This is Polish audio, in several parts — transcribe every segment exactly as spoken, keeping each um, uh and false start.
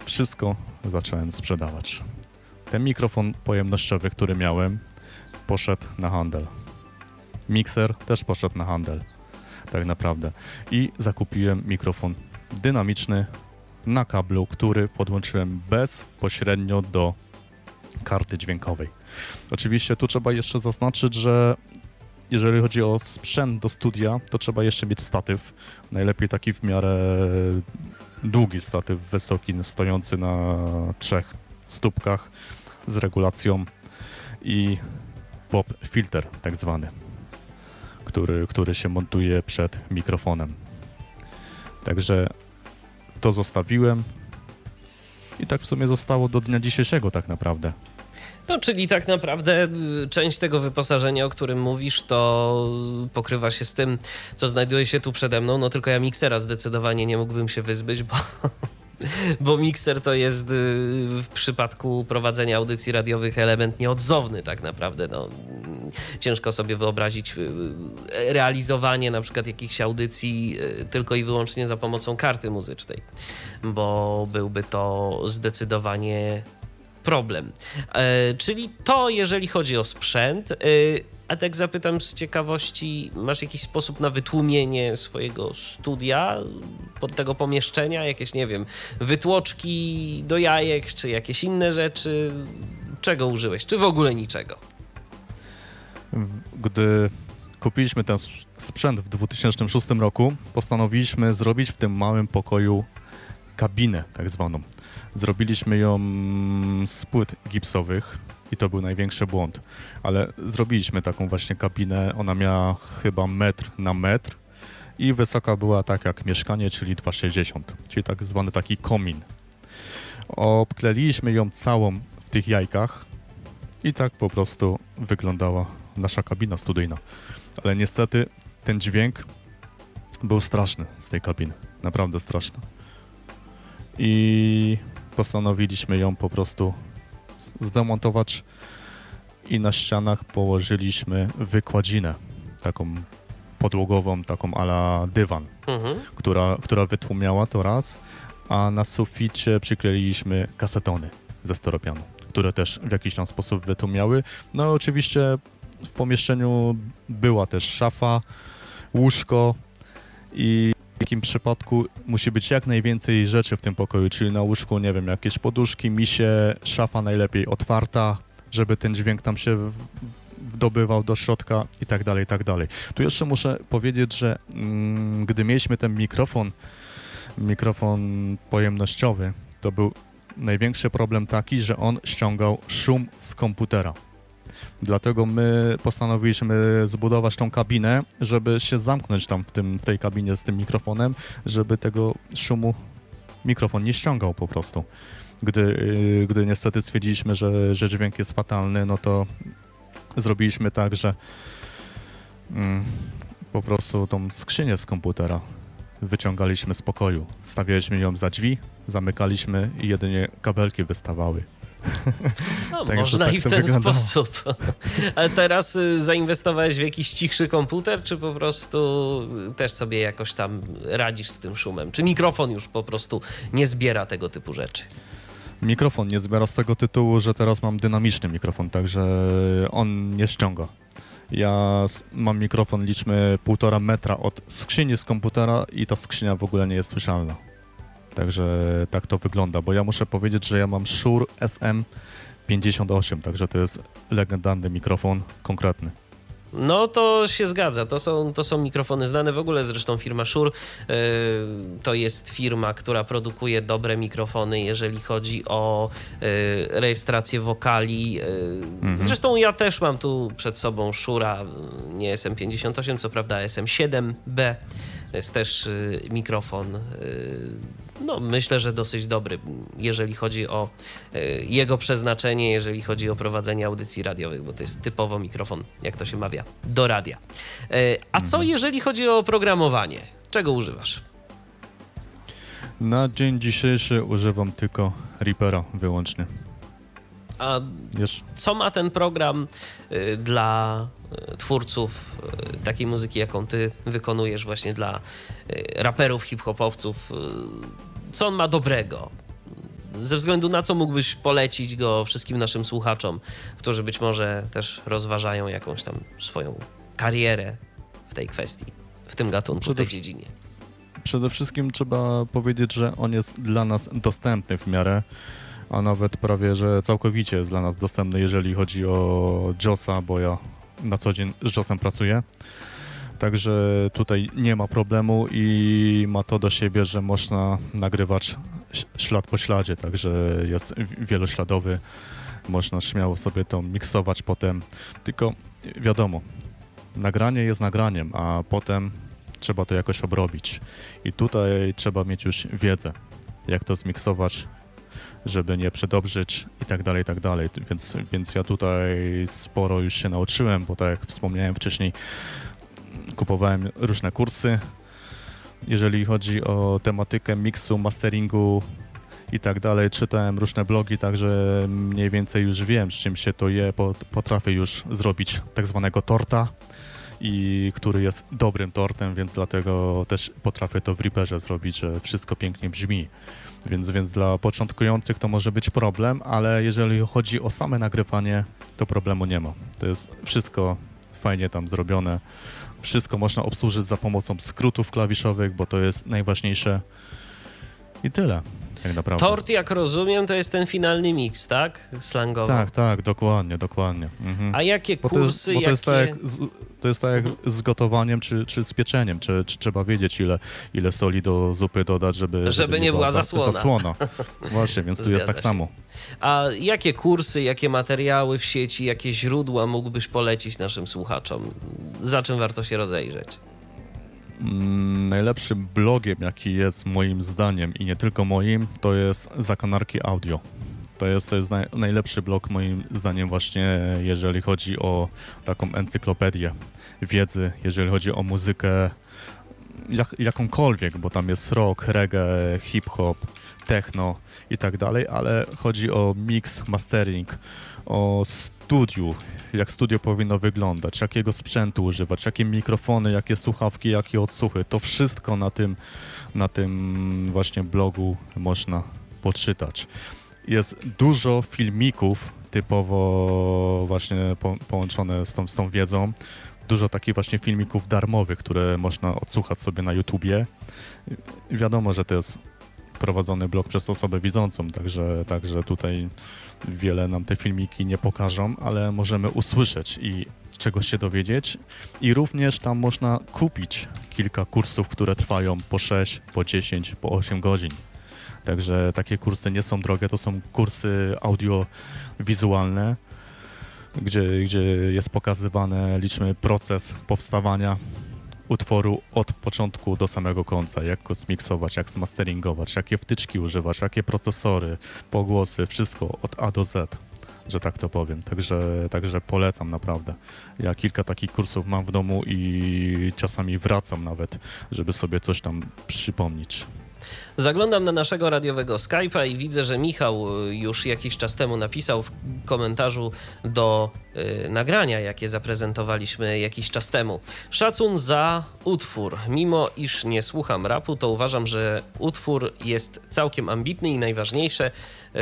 wszystko zacząłem sprzedawać. Ten mikrofon pojemnościowy, który miałem, poszedł na handel. Mikser też poszedł na handel, tak naprawdę. I zakupiłem mikrofon dynamiczny na kablu, który podłączyłem bezpośrednio do karty dźwiękowej. Oczywiście tu trzeba jeszcze zaznaczyć, że jeżeli chodzi o sprzęt do studia, to trzeba jeszcze mieć statyw. Najlepiej taki w miarę długi statyw, wysoki, stojący na trzech stópkach z regulacją i pop filter tak zwany, który, który się montuje przed mikrofonem. Także to zostawiłem i tak w sumie zostało do dnia dzisiejszego tak naprawdę. No, czyli tak naprawdę część tego wyposażenia, o którym mówisz, to pokrywa się z tym, co znajduje się tu przede mną, no tylko ja miksera zdecydowanie nie mógłbym się wyzbyć, bo, bo mikser to jest w przypadku prowadzenia audycji radiowych element nieodzowny tak naprawdę. No, ciężko sobie wyobrazić realizowanie na przykład jakichś audycji tylko i wyłącznie za pomocą karty muzycznej, bo byłby to zdecydowanie problem. E, czyli to, jeżeli chodzi o sprzęt. E, a tak zapytam z ciekawości, masz jakiś sposób na wytłumienie swojego studia, pod tego pomieszczenia? Jakieś, nie wiem, wytłoczki do jajek, czy jakieś inne rzeczy? Czego użyłeś? Czy w ogóle niczego? Gdy kupiliśmy ten sprzęt w dwa tysiące szóstym roku, postanowiliśmy zrobić w tym małym pokoju kabinę tak zwaną. Zrobiliśmy ją z płyt gipsowych i to był największy błąd, ale zrobiliśmy taką właśnie kabinę, ona miała chyba metr na metr i wysoka była tak jak mieszkanie, czyli dwa sześćdziesiąt, czyli tak zwany taki komin. Obkleliśmy ją całą w tych jajkach i tak po prostu wyglądała nasza kabina studyjna, ale niestety ten dźwięk był straszny z tej kabiny, naprawdę straszny. I postanowiliśmy ją po prostu zdemontować i na ścianach położyliśmy wykładzinę, taką podłogową, taką a la dywan, mhm. która, która wytłumiała to raz, a na suficie przykleiliśmy kasetony ze styropianu, które też w jakiś tam sposób wytłumiały. No oczywiście w pomieszczeniu była też szafa, łóżko i w takim przypadku musi być jak najwięcej rzeczy w tym pokoju, czyli na łóżku, nie wiem, jakieś poduszki, misie, szafa najlepiej otwarta, żeby ten dźwięk tam się wdobywał do środka i tak dalej, i tak dalej. Tu jeszcze muszę powiedzieć, że mm, gdy mieliśmy ten mikrofon, mikrofon pojemnościowy, to był największy problem taki, że on ściągał szum z komputera. Dlatego my postanowiliśmy zbudować tą kabinę, żeby się zamknąć tam w, tym, w tej kabinie z tym mikrofonem, żeby tego szumu mikrofon nie ściągał po prostu. Gdy, gdy niestety stwierdziliśmy, że, że dźwięk jest fatalny, no to zrobiliśmy tak, że mm, po prostu tą skrzynię z komputera wyciągaliśmy z pokoju. Stawialiśmy ją za drzwi, zamykaliśmy i jedynie kabelki wystawały. No, tak, można tak i w ten wyglądało. sposób. Ale teraz zainwestowałeś w jakiś cichszy komputer, czy po prostu też sobie jakoś tam radzisz z tym szumem? Czy mikrofon już po prostu nie zbiera tego typu rzeczy? Mikrofon nie zbiera z tego tytułu, że teraz mam dynamiczny mikrofon, także on nie ściąga. Ja mam mikrofon, liczmy półtora metra od skrzyni z komputera i ta skrzynia w ogóle nie jest słyszalna. Także tak to wygląda, bo ja muszę powiedzieć, że ja mam Shure S M pięćdziesiąt osiem, także to jest legendarny mikrofon konkretny. No to się zgadza, to są, to są mikrofony znane w ogóle, zresztą firma Shure yy, to jest firma, która produkuje dobre mikrofony, jeżeli chodzi o yy, rejestrację wokali. Yy, mhm. Zresztą ja też mam tu przed sobą Shure'a, nie S M pięćdziesiąt osiem, co prawda S M siedem B, to jest też yy, mikrofon, yy, no myślę, że dosyć dobry, jeżeli chodzi o y, jego przeznaczenie, jeżeli chodzi o prowadzenie audycji radiowych, bo to jest typowo mikrofon, jak to się mawia, do radia. Y, a co jeżeli chodzi o oprogramowanie? Czego używasz? Na dzień dzisiejszy używam tylko Reapera wyłącznie. A Wiesz? Co ma ten program y, dla y, twórców y, takiej muzyki, jaką ty wykonujesz, właśnie dla y, raperów, hip-hopowców? Y, co on ma dobrego? ze względu na co mógłbyś polecić go wszystkim naszym słuchaczom, którzy być może też rozważają jakąś tam swoją karierę w tej kwestii, w tym gatunku, w tej dziedzinie? Przede wszystkim trzeba powiedzieć, że on jest dla nas dostępny w miarę, a nawet prawie, że całkowicie jest dla nas dostępny, jeżeli chodzi o JAWSa, bo ja na co dzień z JAWSem pracuję. Także tutaj nie ma problemu i ma to do siebie, że można nagrywać ślad po śladzie, także jest wielośladowy. Można śmiało sobie to miksować potem, tylko wiadomo, nagranie jest nagraniem, a potem trzeba to jakoś obrobić. I tutaj trzeba mieć już wiedzę, jak to zmiksować, żeby nie przedobrzyć i tak dalej, i tak dalej. Więc, więc ja tutaj sporo już się nauczyłem, bo tak jak wspomniałem wcześniej, kupowałem różne kursy, jeżeli chodzi o tematykę miksu, masteringu i tak dalej. Czytałem różne blogi, także mniej więcej już wiem, z czym się to je. Potrafię już zrobić tak zwanego torta, i który jest dobrym tortem, więc dlatego też potrafię to w Reaperze zrobić, że wszystko pięknie brzmi. Więc, więc dla początkujących to może być problem, ale jeżeli chodzi o same nagrywanie, to problemu nie ma. To jest wszystko fajnie tam zrobione. Wszystko można obsłużyć za pomocą skrótów klawiszowych, bo to jest najważniejsze i tyle. Tak naprawdę. Tort, jak rozumiem, to jest ten finalny miks, tak? Slangowo. Tak, tak, dokładnie, dokładnie. Mhm. A jakie bo kursy, to jest, bo to jakie... jest tak jak, z, to jest tak jak z gotowaniem czy, czy z pieczeniem, czy, czy trzeba wiedzieć, ile, ile soli do zupy dodać, żeby, żeby, żeby nie, nie była była zasłona. zasłona. Właśnie, więc tu jest tak się. samo. A jakie kursy, jakie materiały w sieci, jakie źródła mógłbyś polecić naszym słuchaczom? Za czym warto się rozejrzeć? Mm, najlepszym blogiem, jaki jest moim zdaniem i nie tylko moim, to jest Zakonarki Audio. To jest, to jest naj, najlepszy blog moim zdaniem właśnie, jeżeli chodzi o taką encyklopedię wiedzy, jeżeli chodzi o muzykę jak, jakąkolwiek, bo tam jest rock, reggae, hip-hop, techno i tak dalej, ale chodzi o mix, mastering, o studiu, jak studio powinno wyglądać, jakiego sprzętu używać, jakie mikrofony, jakie słuchawki, jakie odsłuchy. To wszystko na tym, na tym właśnie blogu można poczytać. Jest dużo filmików typowo właśnie po, połączone z tą, z tą wiedzą. Dużo takich właśnie filmików darmowych, które można odsłuchać sobie na YouTubie. Wiadomo, że to jest prowadzony blog przez osobę widzącą, także, także tutaj wiele nam te filmiki nie pokażą, ale możemy usłyszeć i czegoś się dowiedzieć. I również tam można kupić kilka kursów, które trwają po sześć, po dziesięć, po osiem godzin. Także takie kursy nie są drogie, to są kursy audiowizualne, gdzie, gdzie jest pokazywany liczny proces powstawania utworu od początku do samego końca, jak go zmiksować, jak zmasteringować, jakie wtyczki używać, jakie procesory, pogłosy, wszystko od A do Z, że tak to powiem. Także, także polecam naprawdę. Ja kilka takich kursów mam w domu i czasami wracam nawet, żeby sobie coś tam przypomnieć. Zaglądam na naszego radiowego Skype'a i widzę, że Michał już jakiś czas temu napisał w komentarzu do y, nagrania, jakie zaprezentowaliśmy jakiś czas temu. Szacun za utwór. Mimo iż nie słucham rapu, to uważam, że utwór jest całkiem ambitny i najważniejsze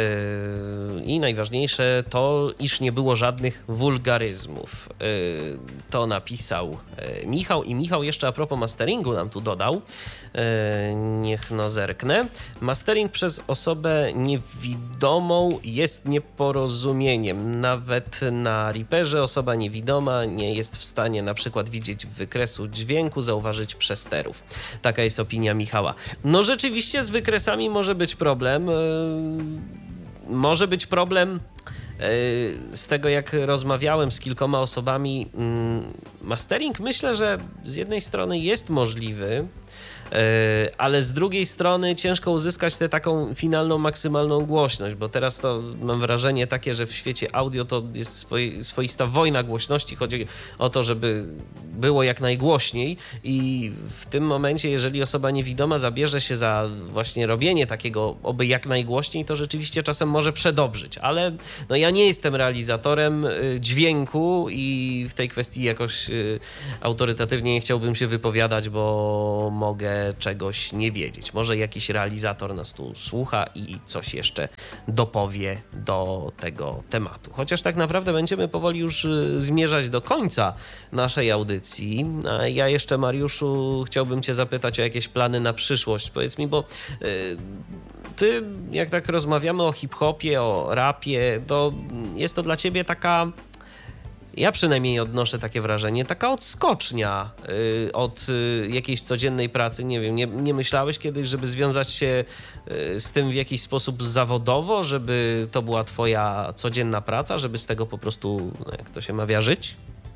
Yy, i najważniejsze to, iż nie było żadnych wulgaryzmów. Yy, to napisał yy, Michał i Michał jeszcze a propos masteringu nam tu dodał. Yy, niech no zerknę. Mastering przez osobę niewidomą jest nieporozumieniem. Nawet na Reaperze osoba niewidoma nie jest w stanie na przykład widzieć wykresu dźwięku, zauważyć przesterów. Taka jest opinia Michała. No rzeczywiście z wykresami może być problem. Yy, Może być problem z tego, jak rozmawiałem z kilkoma osobami. Mastering myślę, że z jednej strony jest możliwy, ale z drugiej strony ciężko uzyskać tę taką finalną, maksymalną głośność, bo teraz to mam wrażenie takie, że w świecie audio to jest swoi, swoista wojna głośności. Chodzi o to, żeby było jak najgłośniej i w tym momencie, jeżeli osoba niewidoma zabierze się za właśnie robienie takiego oby jak najgłośniej, to rzeczywiście czasem może przedobrzyć, ale no ja nie jestem realizatorem dźwięku i w tej kwestii jakoś autorytatywnie nie chciałbym się wypowiadać, bo mogę jeszcze czegoś nie wiedzieć. Może jakiś realizator nas tu słucha i coś jeszcze dopowie do tego tematu. Chociaż tak naprawdę będziemy powoli już zmierzać do końca naszej audycji. A ja jeszcze, Mariuszu, chciałbym cię zapytać o jakieś plany na przyszłość. Powiedz mi, bo y, ty, jak tak rozmawiamy o hip-hopie, o rapie, to jest to dla ciebie taka, ja przynajmniej odnoszę takie wrażenie, taka odskocznia y, od y, jakiejś codziennej pracy. Nie wiem, nie, nie myślałeś kiedyś, żeby związać się y, z tym w jakiś sposób zawodowo, żeby to była twoja codzienna praca, żeby z tego po prostu, no jak to się mawia, żyć?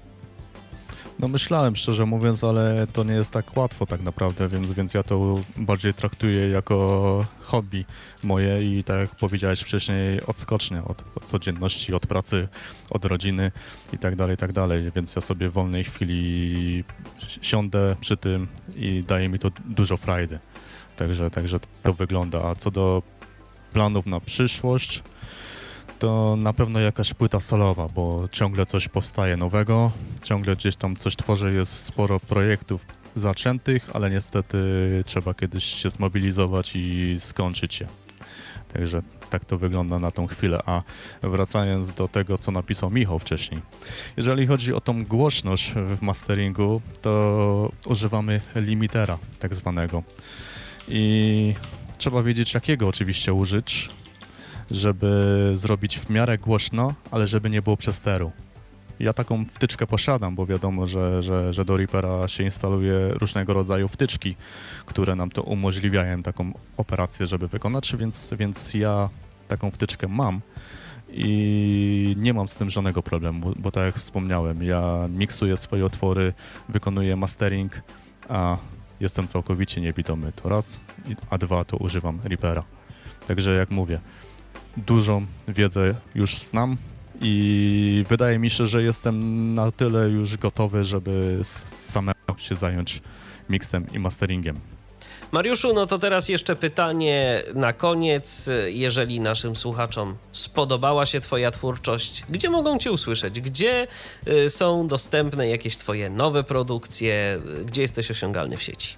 No myślałem, szczerze mówiąc, ale to nie jest tak łatwo tak naprawdę, więc, więc ja to bardziej traktuję jako hobby moje i tak jak powiedziałeś wcześniej, odskocznie od, od codzienności, od pracy, od rodziny i tak dalej, i tak dalej, więc ja sobie w wolnej chwili siądę przy tym i daje mi to dużo frajdy. Także, także to wygląda. A co do planów na przyszłość, to na pewno jakaś płyta solowa, bo ciągle coś powstaje nowego, ciągle gdzieś tam coś tworzę, jest sporo projektów zaczętych, ale niestety trzeba kiedyś się zmobilizować i skończyć je. Także tak to wygląda na tą chwilę. A wracając do tego, co napisał Michał wcześniej. Jeżeli chodzi o tą głośność w masteringu, to używamy limitera tak zwanego. I trzeba wiedzieć, jakiego oczywiście użyć, żeby zrobić w miarę głośno, ale żeby nie było przesteru. Ja taką wtyczkę posiadam, bo wiadomo, że, że, że do Reapera się instaluje różnego rodzaju wtyczki, które nam to umożliwiają taką operację, żeby wykonać, więc, więc ja taką wtyczkę mam i nie mam z tym żadnego problemu, bo tak jak wspomniałem, ja miksuję swoje utwory, wykonuję mastering, a jestem całkowicie niewitomy, to raz, a dwa to używam Reapera. Także jak mówię, dużą wiedzę już znam i wydaje mi się, że jestem na tyle już gotowy, żeby samemu się zająć miksem i masteringiem. Mariuszu, no to teraz jeszcze pytanie na koniec. Jeżeli naszym słuchaczom spodobała się twoja twórczość, gdzie mogą cię usłyszeć? Gdzie y, są dostępne jakieś twoje nowe produkcje? Gdzie jesteś osiągalny w sieci?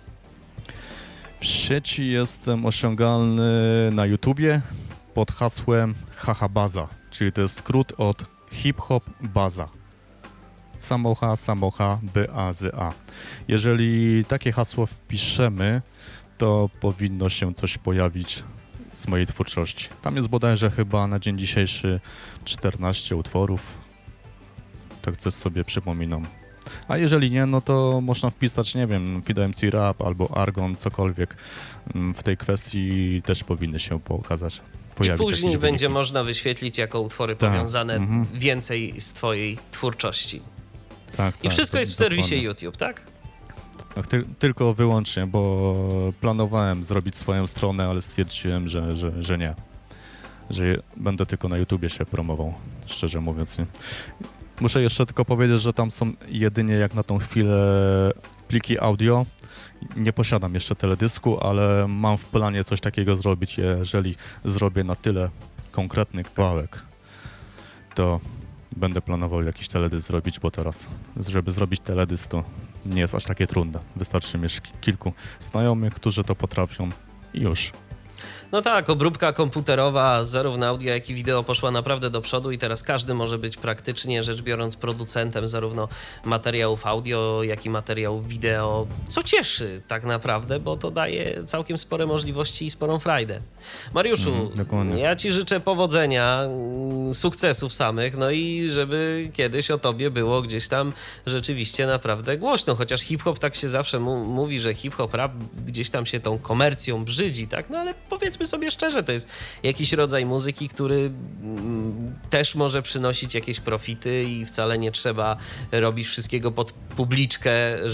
W sieci jestem osiągalny na YouTubie pod hasłem HahaBaza, czyli to jest skrót od hip-hop baza. Samocha, samocha, B A Z A. Jeżeli takie hasło wpiszemy, to powinno się coś pojawić z mojej twórczości. Tam jest bodajże chyba na dzień dzisiejszy czternaście utworów. Tak coś sobie przypominam. A jeżeli nie, no to można wpisać, nie wiem, Fido M C Rap albo Argon, cokolwiek. W tej kwestii też powinny się pokazać. I później będzie można wyświetlić jako utwory tak. powiązane mhm. więcej z twojej twórczości. Tak, I tak, wszystko jest w serwisie dokładnie. YouTube, tak? Tak, ty, tylko wyłącznie, bo planowałem zrobić swoją stronę, ale stwierdziłem, że, że, że nie. Że będę tylko na YouTubie się promował, szczerze mówiąc. Nie. Muszę jeszcze tylko powiedzieć, że tam są jedynie jak na tą chwilę pliki audio. Nie posiadam jeszcze teledysku, ale mam w planie coś takiego zrobić. Jeżeli zrobię na tyle konkretny kawałek, to będę planował jakiś teledysk zrobić, bo teraz, żeby zrobić teledysk, to nie jest aż takie trudne. Wystarczy mieć kilku znajomych, którzy to potrafią i już. No tak, obróbka komputerowa zarówno audio, jak i wideo poszła naprawdę do przodu i teraz każdy może być praktycznie rzecz biorąc producentem zarówno materiałów audio, jak i materiałów wideo, co cieszy tak naprawdę, bo to daje całkiem spore możliwości i sporą frajdę. Mariuszu, mm, ja ci życzę powodzenia, sukcesów samych, no i żeby kiedyś o tobie było gdzieś tam rzeczywiście naprawdę głośno, chociaż hip-hop tak się zawsze mu- mówi, że hip-hop, rap gdzieś tam się tą komercją brzydzi, tak? No ale powiedzmy sobie szczerze, to jest jakiś rodzaj muzyki, który mm, też może przynosić jakieś profity i wcale nie trzeba robić wszystkiego pod publiczkę,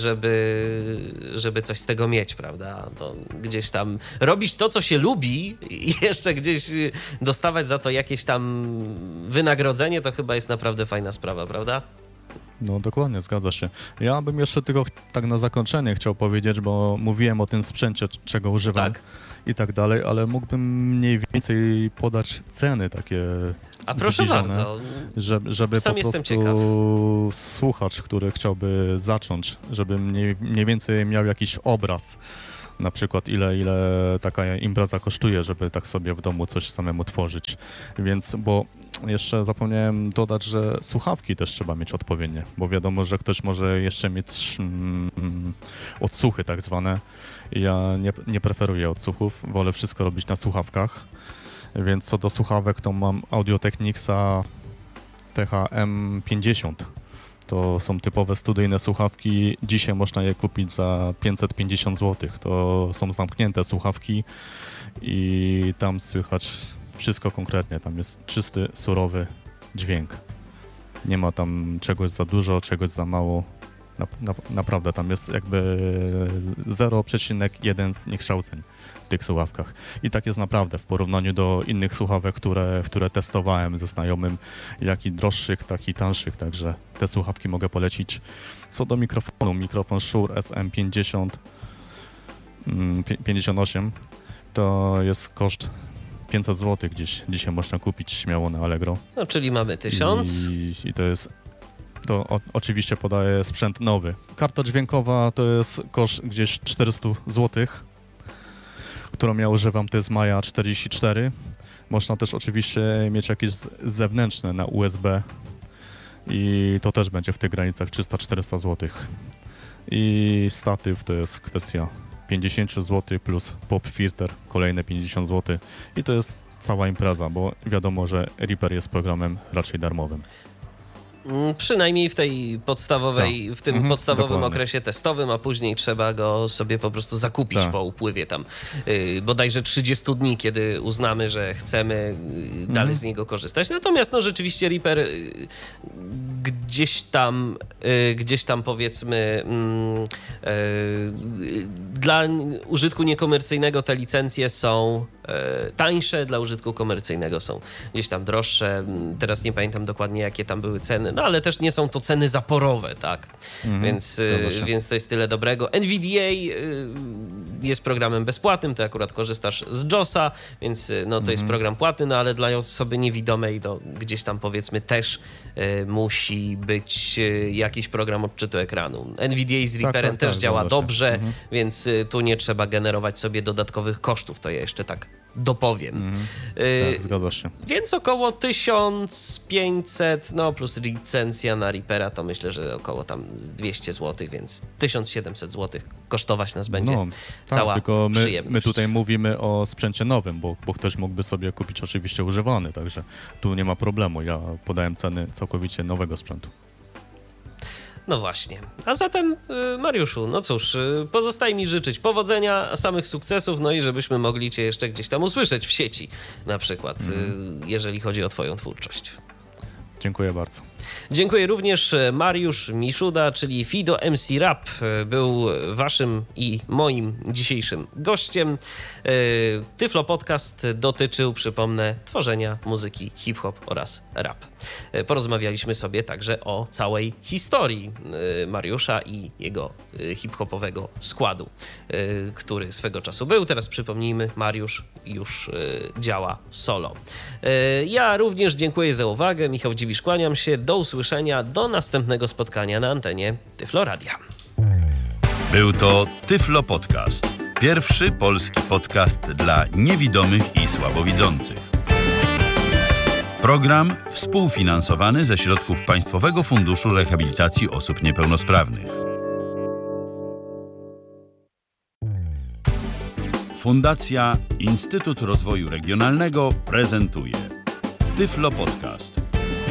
żeby, żeby coś z tego mieć, prawda? To gdzieś tam robić to, co się lubi i jeszcze gdzieś dostawać za to jakieś tam wynagrodzenie, to chyba jest naprawdę fajna sprawa, prawda? No dokładnie, zgadza się. Ja bym jeszcze tylko tak na zakończenie chciał powiedzieć, bo mówiłem o tym sprzęcie, czego używam. Tak. I tak dalej, ale mógłbym mniej więcej podać ceny takie A proszę bardzo. Żeby, żeby Sam po jestem prostu ciekaw. słuchacz, który chciałby zacząć, żeby mniej, mniej więcej miał jakiś obraz na przykład ile, ile taka impreza kosztuje, żeby tak sobie w domu coś samemu tworzyć. Więc, bo jeszcze zapomniałem dodać, że słuchawki też trzeba mieć odpowiednie, bo wiadomo, że ktoś może jeszcze mieć mm, odsłuchy tak zwane. Ja nie, nie preferuję odsłuchów, wolę wszystko robić na słuchawkach. Więc co do słuchawek, to mam Audio-Technica T H M pięćdziesiąt. To są typowe studyjne słuchawki. Dzisiaj można je kupić za pięćset pięćdziesiąt złotych. To są zamknięte słuchawki i tam słychać wszystko konkretnie. Tam jest czysty, surowy dźwięk. Nie ma tam czegoś za dużo, czegoś za mało. Na, na, naprawdę tam jest jakby zero przecinek jeden zniekształceń w tych słuchawkach. I tak jest naprawdę w porównaniu do innych słuchawek, które, które testowałem ze znajomym, jak i droższych, tak i tańszych, także te słuchawki mogę polecić. Co do mikrofonu, mikrofon Shure S M pięćdziesiąt, pięćdziesiąt osiem to jest koszt pięćset złotych gdzieś. Dzisiaj można kupić śmiało na Allegro. No, czyli mamy tysiąc. I, i to jest To o, oczywiście podaję sprzęt nowy. Karta dźwiękowa to jest koszt gdzieś czterysta złotych, którą ja używam, to jest Maja czterdzieści cztery. Można też oczywiście mieć jakieś zewnętrzne na U S B i to też będzie w tych granicach trzysta czterysta złotych. I statyw to jest kwestia pięćdziesiąt złotych plus pop filter kolejne pięćdziesiąt złotych i to jest cała impreza, bo wiadomo, że Reaper jest programem raczej darmowym. Przynajmniej w tej podstawowej, tak. w tym mhm, podstawowym dokładnie. okresie testowym, a później trzeba go sobie po prostu zakupić tak. po upływie tam yy, bodajże trzydziestu dni, kiedy uznamy, że chcemy yy, dalej mhm. z niego korzystać. Natomiast no rzeczywiście Reaper yy, gdzieś tam, yy, gdzieś tam powiedzmy yy, yy, dla użytku niekomercyjnego te licencje są yy, tańsze, dla użytku komercyjnego są gdzieś tam droższe. Teraz nie pamiętam dokładnie, jakie tam były ceny, no ale też nie są to ceny zaporowe, tak? Mhm, więc, y, więc to jest tyle dobrego. N V D A y, jest programem bezpłatnym, ty akurat korzystasz z JOSa, więc y, no to mhm. jest program płatny, no ale dla osoby niewidomej to gdzieś tam powiedzmy też y, musi być y, jakiś program odczytu ekranu. N V D A z Reaperem tak, tak, też tak, działa dobrze, mhm. więc y, tu nie trzeba generować sobie dodatkowych kosztów, to ja jeszcze tak dopowiem. Mhm. Y, tak, zgadza się. Więc około tysiąc pięćset, no plus licencja na Reapera to myślę, że około tam dwieście złotych, więc tysiąc siedemset złotych kosztować nas będzie no, cała tak, tylko my, przyjemność. my tutaj mówimy o sprzęcie nowym, bo, bo ktoś mógłby sobie kupić oczywiście używany, także tu nie ma problemu. Ja podałem ceny całkowicie nowego sprzętu. No właśnie. A zatem, Mariuszu, no cóż, pozostaje mi życzyć powodzenia, samych sukcesów, no i żebyśmy mogli cię jeszcze gdzieś tam usłyszeć w sieci, na przykład, mm. jeżeli chodzi o twoją twórczość. Dziękuję bardzo. Dziękuję również Mariusz Miszuda, czyli Fido M C Rap, był waszym i moim dzisiejszym gościem. Tyflo Podcast dotyczył, przypomnę, tworzenia muzyki hip-hop oraz rap. Porozmawialiśmy sobie także o całej historii Mariusza i jego hip-hopowego składu, który swego czasu był. Teraz przypomnijmy, Mariusz już działa solo. Ja również dziękuję za uwagę. Michał Dziwisz, kłaniam się. Do usłyszenia, do następnego spotkania na antenie Tyflo Radia. Był to Tyflo Podcast. Pierwszy polski podcast dla niewidomych i słabowidzących. Program współfinansowany ze środków Państwowego Funduszu Rehabilitacji Osób Niepełnosprawnych. Fundacja Instytut Rozwoju Regionalnego prezentuje Tyflo Podcast.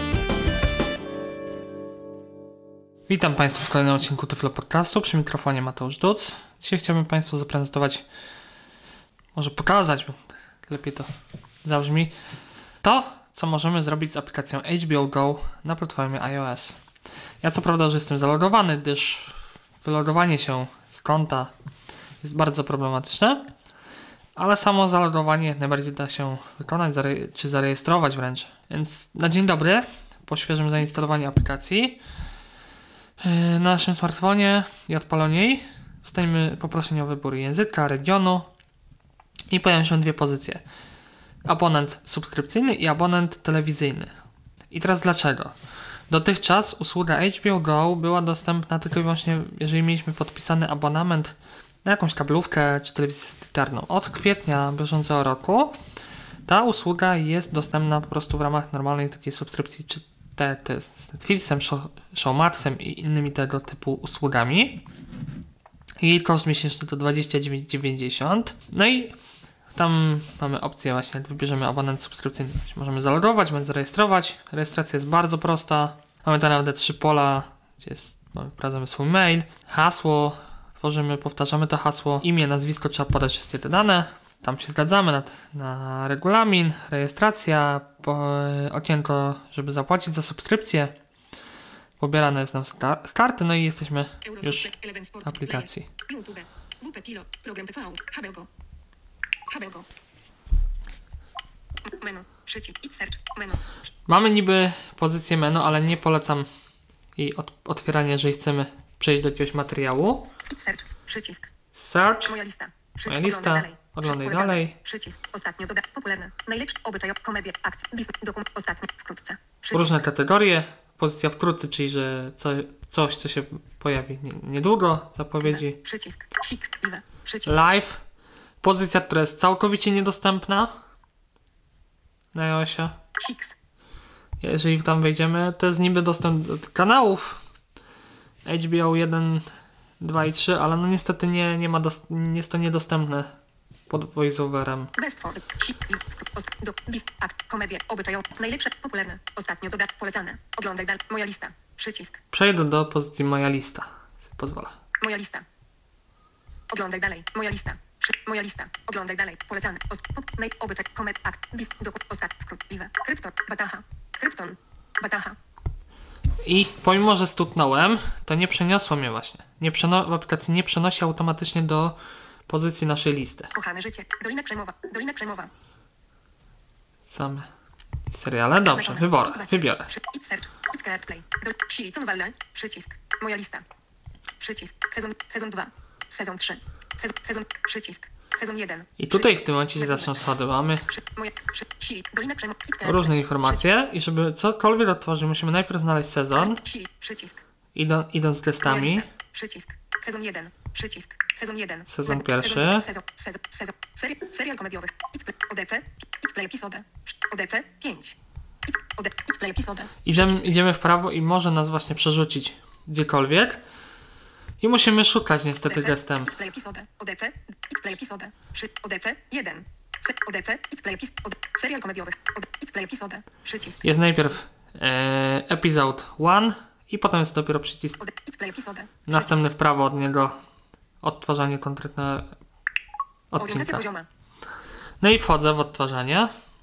Witam Państwa w kolejnym odcinku Tyflo Podcastu. Przy mikrofonie Mateusz Duc. Dzisiaj chciałbym Państwu zaprezentować, może pokazać, bo lepiej to zabrzmi, to, co możemy zrobić z aplikacją H B O Go na platformie iOS. Ja co prawda już jestem zalogowany, gdyż wylogowanie się z konta jest bardzo problematyczne, ale samo zalogowanie jak najbardziej da się wykonać, zare- czy zarejestrować wręcz. Więc na dzień dobry, po świeżym zainstalowaniu aplikacji na naszym smartfonie i odpalonie jej zostaniemy poproszeni o wybór języka, regionu i pojawią się dwie pozycje: abonent subskrypcyjny i abonent telewizyjny. I teraz dlaczego? Dotychczas usługa H B O Go była dostępna tylko i wyłącznie, jeżeli mieliśmy podpisany abonament na jakąś kablówkę czy telewizję satelitarną. Od kwietnia bieżącego roku ta usługa jest dostępna po prostu w ramach normalnej takiej subskrypcji, czy te, te z Netflixem, Showmaxem i innymi tego typu usługami. Jej koszt miesięczny to dwadzieścia dziewięć dziewięćdziesiąt. No i tam mamy opcję właśnie, jak wybierzemy abonent subskrypcyjny, możemy zalogować, możemy zarejestrować. Rejestracja jest bardzo prosta. Mamy tak naprawdę trzy pola, gdzie jest, wprowadzamy swój mail, hasło, tworzymy, powtarzamy to hasło, imię, nazwisko, trzeba podać wszystkie te dane. Tam się zgadzamy na, na regulamin, rejestracja, po, okienko, żeby zapłacić za subskrypcję. Pobierane jest nam z, kar- z karty, no i jesteśmy już w aplikacji. Menu, przycisk, It search, menu. Mamy niby pozycję menu, ale nie polecam jej od, otwierania, jeżeli chcemy przejść do jakiegoś materiału. It search, przycisk. Search, Moja lista. Przy, moja lista, oglądaj dalej. oglądaj Polecane. dalej. Przycisk. Ostatnio doda. Popularne. Najlepsze obyczaje. Komedie. Akcje. Disney. Dokument. Ostatnie. Wkrótce. Przycisk. Różne kategorie. Pozycja wkrótce, czyli że co, coś, co się pojawi nie, niedługo, zapowiedzi. Przycisk. Six. Live. Przycisk. Live. Pozycja, która jest całkowicie niedostępna na iOSie. Six. Jeżeli tam wejdziemy, to jest niby dostęp do kanałów H B O jeden, dwa i trzy, ale no niestety nie, nie ma dost- jest to niedostępne pod voiceoverem. Westfall. Six. Ost. Do. List. Akt. Komedie. Obyczaje. Najlepsze. Popularne. Ostatnio doda. Polecane. Oglądaj dalej. Moja lista. Przycisk. Przejdę do pozycji moja lista. Pozwolę. Moja lista. Oglądaj dalej. Moja lista. Przy, moja lista. Oglądaj dalej. Polecane. Ost. Pop. Naj. Obyczaj. Komed. Akt. List. Do. Ostat. Wkrótliwe. Krypton. Bataha. Krypton. Bataha. I pomimo, że stutnąłem, to nie przeniosło mnie właśnie. Nie przeno- w aplikacji nie przenosi automatycznie do pozycji naszej listy. Kochane życie. Dolina Krzemowa. Dolina Krzemowa. Same seriale. Dobrze, wyborę. Wybiorę. It's search. It's card play. Do. Silicon Valley. Przycisk. Moja lista. Przycisk. Sezon. Sezon dwa. Sezon trzy. Sezon. Sezon. Przycisk. Sezon jeden. I tutaj w tym momencie się zaczną schody. Mamy Przy, moja. Przy, Sili. Dolina Krzemowa. It's card różne play. informacje i żeby cokolwiek otworzyć, musimy najpierw znaleźć sezon, Sili. Przycisk. idą, idąc z Moja gestami. lista. Przycisk. Sezon jeden. Przycisk. Sezon jeden. Sezon Sezon- pierwszy. Sezon. Sezon. Sezon. Sezon. Seri, serial komediowych. It's play. O D C. It's play episode. O D C. pięć. It's, o D, it's play episode. Idziemy, idziemy w prawo i może nas właśnie przerzucić gdziekolwiek. I musimy szukać niestety gestem. It's play episode. O D C. It's play episode. Przy O D C. jeden. Se, O D C. It's play episode. Serial komediowych. O D, it's play episode. Przycisk. Jest najpierw e, episode jeden i potem jest dopiero przycisk O D, it's play episode. następny w prawo od niego. Odtwarzanie konkretnego Orientacja odcinka. pozioma. No i wchodzę w odtwarzanie.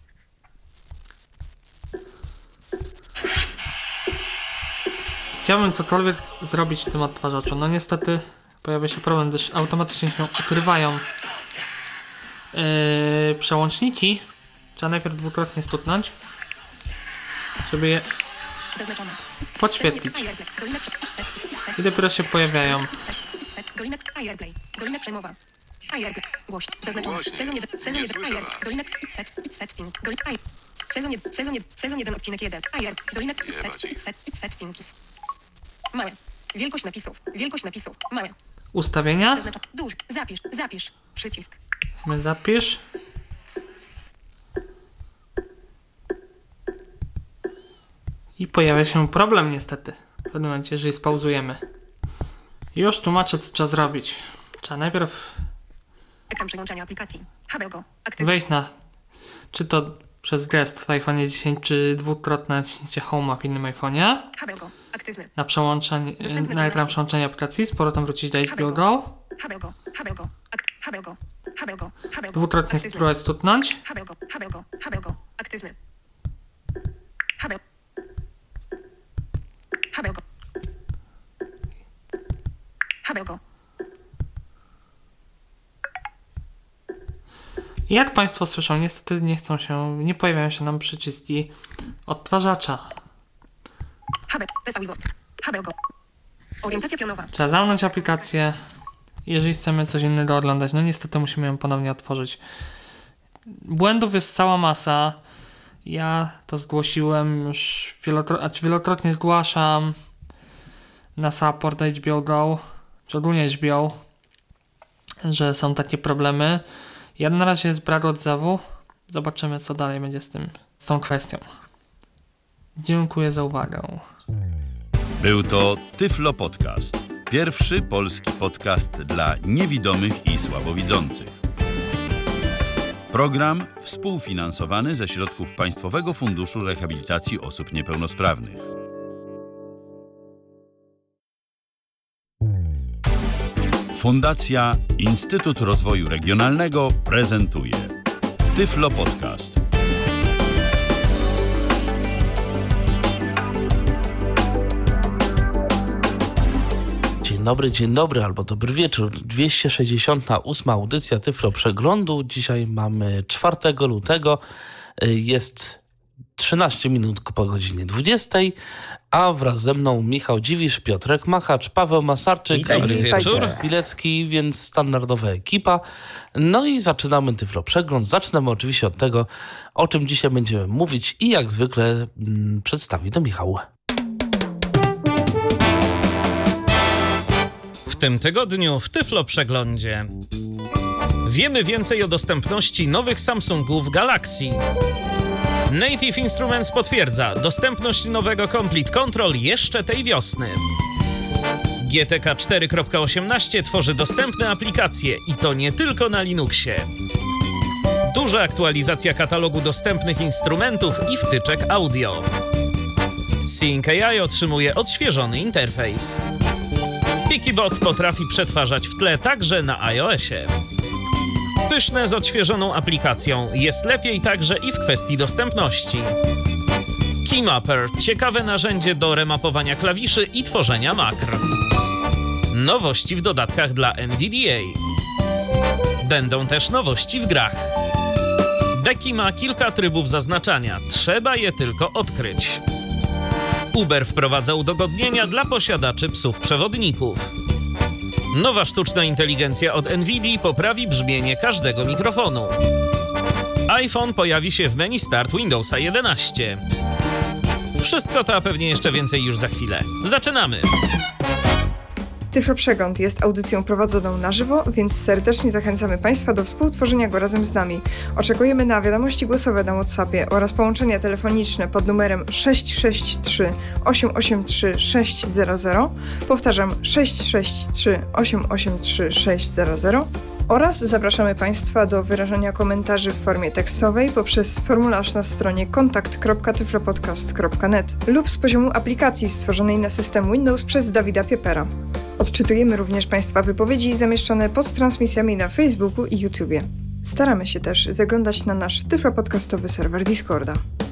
Chciałbym cokolwiek zrobić w tym odtwarzaczu. No niestety pojawia się problem, gdyż automatycznie się ukrywają yy, przełączniki. Trzeba najpierw dwukrotnie stuknąć, żeby je Zaznaczone. It's- podświetlić. Airplay. Dolina Krze- it's set. It's set. I dopiero się pojawiają. It's set. It's set. Dolina Airplay. Dolina Krzemowa. Airplay. Głośno. Zaznaczone. Sezon jeden. Sezon jeden. Airplay. Dolina It's set. It's setting. Dolina Air. Sezon jeden. Sezon jeden. Sezon jeden. Odcinek jeden. Air. Dolina It's set. It's set. It's settings. Małe. Wielkość napisów. Wielkość napisów. Małe. Ustawienia. Zaznaczone. Duży. Zapisz. Zapisz. Przycisk. My zapisz. I pojawia się problem niestety. W pewnym momencie, jeżeli spauzujemy. Już tłumaczę, co trzeba zrobić. Trzeba najpierw Ekran przełączania aplikacji. Habelgo. Aktywny. wejść na, czy to przez gest w iPhone dziesięć, czy dwukrotne naciśnięcie Home'a w innym iPhone'ie. Habelgo. Aktywny. Na przełączanie, Dostępne na ekran czynności. przełączenia aplikacji. Z powrotem wrócić do H B O Go. Habelgo. Habelgo. Akt. Habelgo. Habelgo. Habelgo. Dwukrotnie Aktywny. spróbować stutnąć. Habelgo. Habelgo. Habelgo. Aktywny. Habel. Habelgo. Habelgo. I jak Państwo słyszą, niestety nie chcą się, nie pojawiają się nam przyciski odtwarzacza. Habel. Wywód. Habelgo. Orientacja pionowa. Trzeba zamknąć aplikację, jeżeli chcemy coś innego oglądać. No niestety musimy ją ponownie otworzyć. Błędów jest cała masa. Ja to zgłosiłem już wielokrotnie, znaczy wielokrotnie zgłaszam na support H B O Go, czy ogólnie H B O. że są takie problemy. Ja na razie jest brak odzewu. Zobaczymy, co dalej będzie z tym, z tą kwestią. Dziękuję za uwagę. Był to Tyflo Podcast. Pierwszy polski podcast dla niewidomych i słabowidzących. Program współfinansowany ze środków Państwowego Funduszu Rehabilitacji Osób Niepełnosprawnych. Fundacja Instytut Rozwoju Regionalnego prezentuje Tyflo Podcast. Dzień dobry, dzień dobry, albo dobry wieczór. dwieście sześćdziesiąta ósma audycja Tyflo Przeglądu. Dzisiaj mamy czwartego lutego. Jest trzynaście minut po godzinie dwudziestej, a wraz ze mną Michał Dziwisz, Piotrek Machacz, Paweł Masarczyk, Dobry wieczór. Pilecki, więc standardowa ekipa. No i zaczynamy Tyflo Przegląd. Zaczynamy oczywiście od tego, o czym dzisiaj będziemy mówić i jak zwykle mm, przedstawi to Michał. W tym tygodniu w Tyflo Przeglądzie wiemy więcej o dostępności nowych Samsungów Galaxy. Native Instruments potwierdza dostępność nowego Complete Control jeszcze tej wiosny. G T K cztery kropka osiemnaście tworzy dostępne aplikacje i to nie tylko na Linuxie. Duża aktualizacja katalogu dostępnych instrumentów i wtyczek audio. Sync A I otrzymuje odświeżony interfejs. PikiBot potrafi przetwarzać w tle także na iOSie. Pyszne z odświeżoną aplikacją jest lepiej także i w kwestii dostępności. Keymapper – ciekawe narzędzie do remapowania klawiszy i tworzenia makr. Nowości w dodatkach dla N V D A. Będą też nowości w grach. Becky ma kilka trybów zaznaczania, trzeba je tylko odkryć. Uber wprowadza udogodnienia dla posiadaczy psów przewodników. Nowa sztuczna inteligencja od NVIDII poprawi brzmienie każdego mikrofonu. iPhone pojawi się w menu Start Windowsa jedenaście. Wszystko to, a pewnie jeszcze więcej już za chwilę. Zaczynamy! Tyflo Przegląd jest audycją prowadzoną na żywo, więc serdecznie zachęcamy Państwa do współtworzenia go razem z nami. Oczekujemy na wiadomości głosowe na WhatsAppie oraz połączenia telefoniczne pod numerem sześć sześć trzy osiem osiem trzy sześć zero zero, powtarzam sześć sześć trzy osiem osiem trzy sześć zero zero, oraz zapraszamy Państwa do wyrażania komentarzy w formie tekstowej poprzez formularz na stronie kontakt kropka tyflopodcast kropka net lub z poziomu aplikacji stworzonej na system Windows przez Dawida Piepera. Odczytujemy również Państwa wypowiedzi zamieszczone pod transmisjami na Facebooku i YouTubie. Staramy się też zaglądać na nasz tyflopodcastowy serwer Discorda.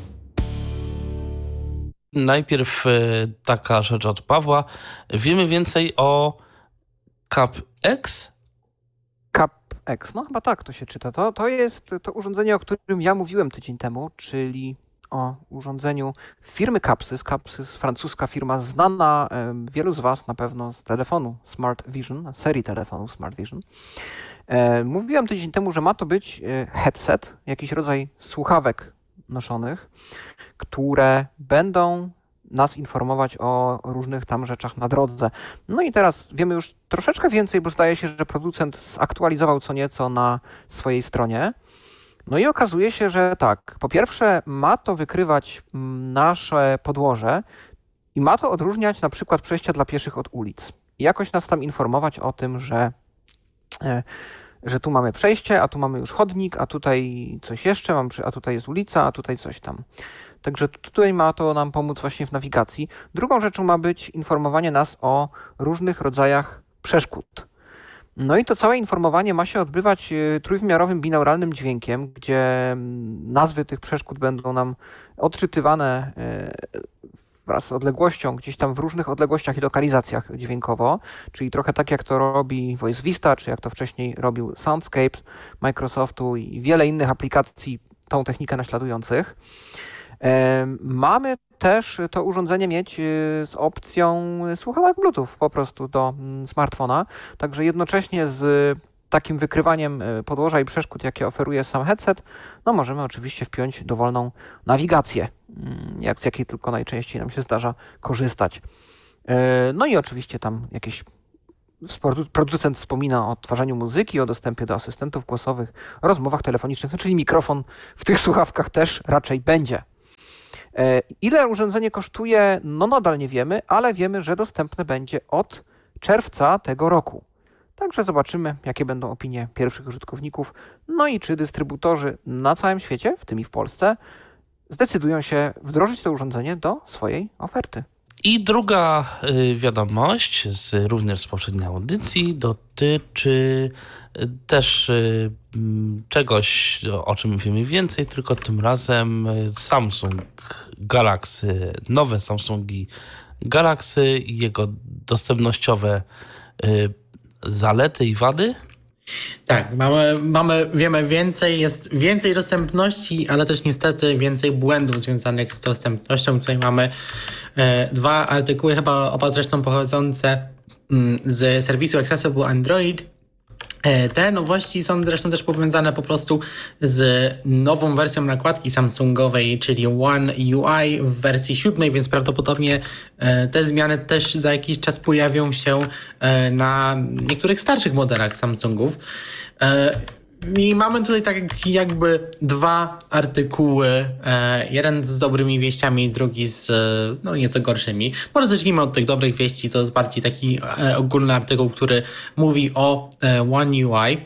Najpierw y, taka rzecz od Pawła. Wiemy więcej o CapX? CapX, no chyba tak to się czyta. To, to jest to urządzenie, o którym ja mówiłem tydzień temu, czyli o urządzeniu firmy Capsys. Capsys, francuska firma znana e, wielu z Was na pewno z telefonu Smart Vision, serii telefonów Smart Vision. E, mówiłem tydzień temu, że ma to być e, headset, jakiś rodzaj słuchawek noszonych, które będą nas informować o różnych tam rzeczach na drodze. No i teraz wiemy już troszeczkę więcej, bo zdaje się, że producent zaktualizował co nieco na swojej stronie. No i okazuje się, że tak, po pierwsze ma to wykrywać nasze podłoże i ma to odróżniać na przykład przejścia dla pieszych od ulic. I jakoś nas tam informować o tym, że, że tu mamy przejście, a tu mamy już chodnik, a tutaj coś jeszcze, a tutaj jest ulica, a tutaj coś tam. Także tutaj ma to nam pomóc właśnie w nawigacji. Drugą rzeczą ma być informowanie nas o różnych rodzajach przeszkód. No i to całe informowanie ma się odbywać trójwymiarowym binauralnym dźwiękiem, gdzie nazwy tych przeszkód będą nam odczytywane wraz z odległością, gdzieś tam w różnych odległościach i lokalizacjach dźwiękowo, czyli trochę tak jak to robi Voice Vista, czy jak to wcześniej robił Soundscape Microsoftu i wiele innych aplikacji tą technikę naśladujących. Mamy też to urządzenie mieć z opcją słuchawek Bluetooth po prostu do smartfona, także jednocześnie z takim wykrywaniem podłoża i przeszkód, jakie oferuje sam headset, no możemy oczywiście wpiąć dowolną nawigację, jak z jakiej tylko najczęściej nam się zdarza korzystać. No i oczywiście tam jakieś producent wspomina o odtwarzaniu muzyki, o dostępie do asystentów głosowych, o rozmowach telefonicznych, no czyli mikrofon w tych słuchawkach też raczej będzie. Ile urządzenie kosztuje, no nadal nie wiemy, ale wiemy, że dostępne będzie od czerwca tego roku. Także zobaczymy, jakie będą opinie pierwszych użytkowników, no i czy dystrybutorzy na całym świecie, w tym i w Polsce, zdecydują się wdrożyć to urządzenie do swojej oferty. I druga y, wiadomość, z, również z poprzedniej audycji, dotyczy y, też y, czegoś, o czym wiemy więcej, tylko tym razem Samsung Galaxy, nowe Samsungi Galaxy i jego dostępnościowe y, zalety i wady. Tak, mamy, mamy, wiemy więcej, jest więcej dostępności, ale też niestety więcej błędów związanych z dostępnością. Tutaj mamy e, dwa artykuły, chyba oba zresztą pochodzące mm, z serwisu Accessible Android. E, te nowości są zresztą też powiązane po prostu z nową wersją nakładki Samsungowej, czyli One U I w wersji siódmej, więc prawdopodobnie e, te zmiany też za jakiś czas pojawią się e, na niektórych starszych modelach Samsungów. E, I mamy tutaj tak jakby dwa artykuły, e, jeden z dobrymi wieściami, drugi z e, no, nieco gorszymi. Może zacznijmy od tych dobrych wieści, to jest bardziej taki e, ogólny artykuł, który mówi o e, One U I,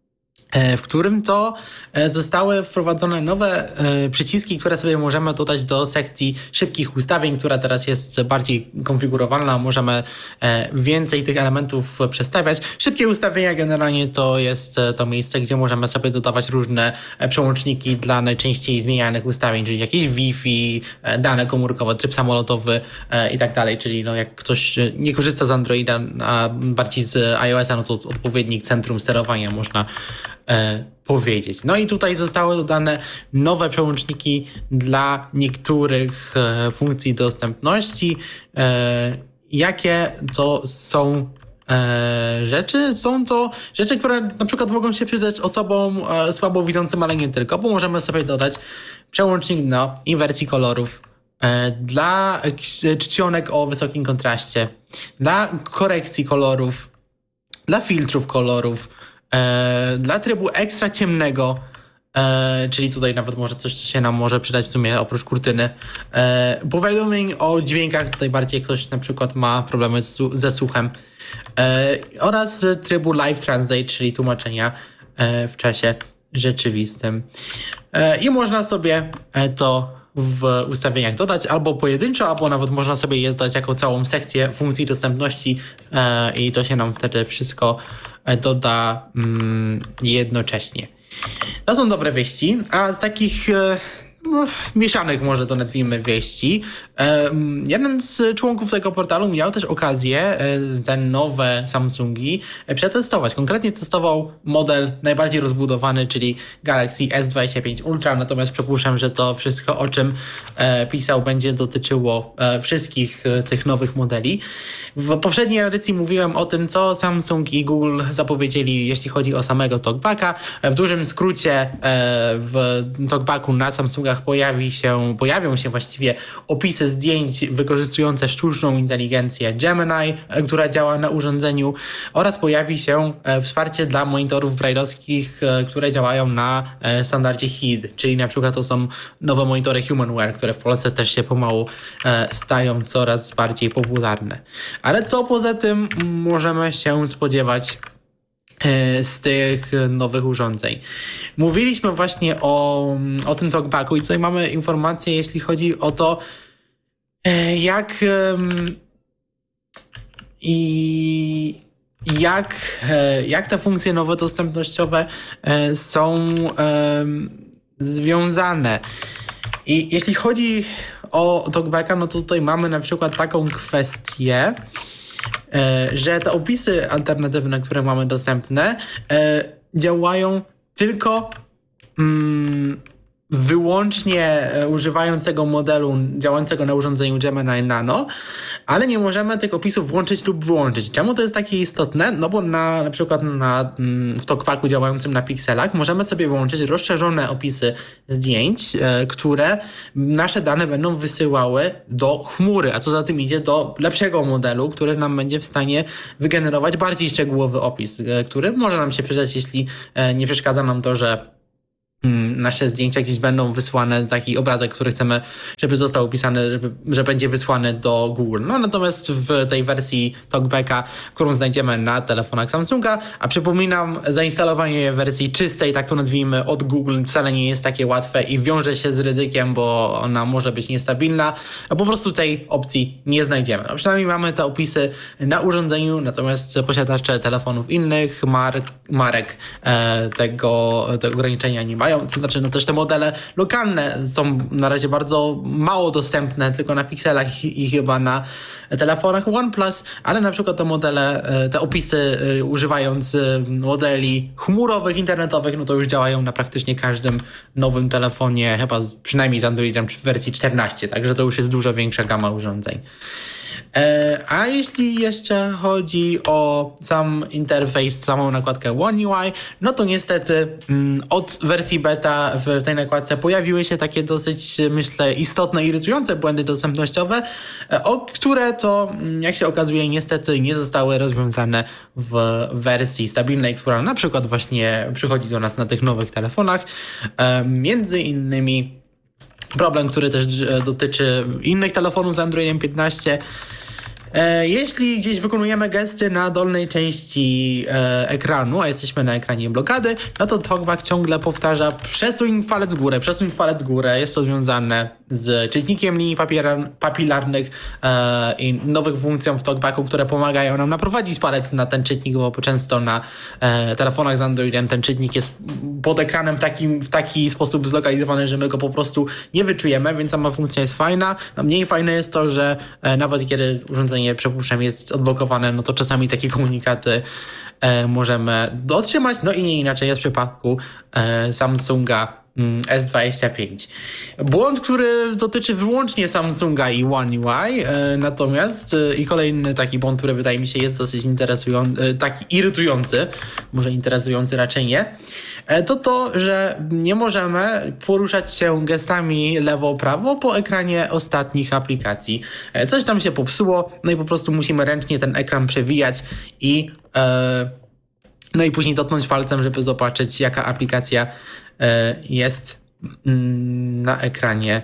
w którym to zostały wprowadzone nowe przyciski, które sobie możemy dodać do sekcji szybkich ustawień, która teraz jest bardziej konfigurowalna. Możemy więcej tych elementów przestawiać. Szybkie ustawienia generalnie to jest to miejsce, gdzie możemy sobie dodawać różne przełączniki dla najczęściej zmienianych ustawień, czyli jakieś Wi-Fi, dane komórkowe, tryb samolotowy i tak dalej. Czyli no jak ktoś nie korzysta z Androida, a bardziej z iOS-a, no to odpowiednik centrum sterowania można E, powiedzieć. No i tutaj zostały dodane nowe przełączniki dla niektórych e, funkcji dostępności. E, jakie to są e, rzeczy? Są to rzeczy, które na przykład mogą się przydać osobom e, słabowidzącym, ale nie tylko, bo możemy sobie dodać przełącznik do inwersji kolorów, e, dla czcionek o wysokim kontraście, dla korekcji kolorów, dla filtrów kolorów, E, dla trybu ekstra ciemnego, e, czyli tutaj nawet może coś się nam może przydać w sumie oprócz kurtyny. E, powiadomień o dźwiękach, tutaj bardziej ktoś na przykład ma problemy z, ze słuchem. E, oraz trybu Live Translate, czyli tłumaczenia e, w czasie rzeczywistym. E, I można sobie to w ustawieniach dodać albo pojedynczo, albo nawet można sobie je dodać jako całą sekcję funkcji dostępności e, i to się nam wtedy wszystko doda mm, jednocześnie. To są dobre wieści, a z takich e, no, mieszanych może to nazwijmy wieści. E, jeden z członków tego portalu miał też okazję e, te nowe Samsungi przetestować. Konkretnie testował model najbardziej rozbudowany, czyli Galaxy S dwadzieścia pięć Ultra, natomiast przypuszczam, że to wszystko, o czym e, pisał, będzie dotyczyło e, wszystkich e, tych nowych modeli. W poprzedniej audycji mówiłem o tym, co Samsung i Google zapowiedzieli, jeśli chodzi o samego TalkBacka. W dużym skrócie w TalkBacku na Samsungach pojawi się, pojawią się właściwie opisy zdjęć wykorzystujące sztuczną inteligencję Gemini, która działa na urządzeniu, oraz pojawi się wsparcie dla monitorów braille'owskich, które działają na standardzie H I D, czyli na przykład to są nowe monitory HumanWare, które w Polsce też się pomału stają coraz bardziej popularne. Ale co poza tym możemy się spodziewać z tych nowych urządzeń? Mówiliśmy właśnie o, o tym TalkBacku i tutaj mamy informacje, jeśli chodzi o to, jak i jak, jak te funkcje nowe dostępnościowe są związane. I jeśli chodzi o TalkBacka, no to tutaj mamy na przykład taką kwestię, że te opisy alternatywne, które mamy dostępne, działają tylko mm, wyłącznie używając tego modelu działającego na urządzeniu Gemini Nano, ale nie możemy tych opisów włączyć lub wyłączyć. Czemu to jest takie istotne? No bo na, na przykład na, w TalkBacku działającym na pikselach możemy sobie włączyć rozszerzone opisy zdjęć, e, które nasze dane będą wysyłały do chmury, a co za tym idzie do lepszego modelu, który nam będzie w stanie wygenerować bardziej szczegółowy opis, e, który może nam się przydać, jeśli e, nie przeszkadza nam to, że nasze zdjęcia gdzieś będą wysłane, taki obrazek, który chcemy, żeby został opisany, żeby, że będzie wysłany do Google. No natomiast w tej wersji TalkBacka, którą znajdziemy na telefonach Samsunga, a przypominam, zainstalowanie wersji czystej, tak to nazwijmy, od Google wcale nie jest takie łatwe i wiąże się z ryzykiem, bo ona może być niestabilna, a po prostu tej opcji nie znajdziemy. No, przynajmniej mamy te opisy na urządzeniu, natomiast posiadacze telefonów innych mark, marek e, tego, tego ograniczenia nie mają. To znaczy, no też te modele lokalne są na razie bardzo mało dostępne, tylko na pikselach i, i chyba na telefonach OnePlus, ale na przykład te modele, te opisy używając modeli chmurowych, internetowych, no to już działają na praktycznie każdym nowym telefonie, chyba z, przynajmniej z Androidem w wersji czternaście, także to już jest dużo większa gama urządzeń. A jeśli jeszcze chodzi o sam interfejs, samą nakładkę One U I, no to niestety od wersji beta w tej nakładce pojawiły się takie dosyć, myślę, istotne, irytujące błędy dostępnościowe, o które to, jak się okazuje, niestety nie zostały rozwiązane w wersji stabilnej, która na przykład właśnie przychodzi do nas na tych nowych telefonach. Między innymi problem, który też dotyczy innych telefonów z Androidem piętnaście. Jeśli gdzieś wykonujemy gesty na dolnej części e, ekranu, a jesteśmy na ekranie blokady, no to TalkBack ciągle powtarza przesuń palec w górę, przesuń palec w górę. Jest to związane z czytnikiem linii papilar- papilarnych e, i nowych funkcją w TalkBacku, które pomagają nam naprowadzić palec na ten czytnik, bo często na e, telefonach z Androidem ten czytnik jest pod ekranem w, takim, w taki sposób zlokalizowany, że my go po prostu nie wyczujemy, więc sama funkcja jest fajna. No, mniej fajne jest to, że e, nawet kiedy urządzenie, przypuszczam, jest odblokowane, no to czasami takie komunikaty e, możemy otrzymać, no i nie inaczej jest w przypadku e, Samsunga S dwadzieścia pięć. Błąd, który dotyczy wyłącznie Samsunga i One U I, e, natomiast e, i kolejny taki błąd, który wydaje mi się jest dosyć interesujący, e, taki irytujący, może interesujący raczej nie, e, to to, że nie możemy poruszać się gestami lewo-prawo po ekranie ostatnich aplikacji. E, coś tam się popsuło, no i po prostu musimy ręcznie ten ekran przewijać i e, no i później dotknąć palcem, żeby zobaczyć, jaka aplikacja jest na ekranie,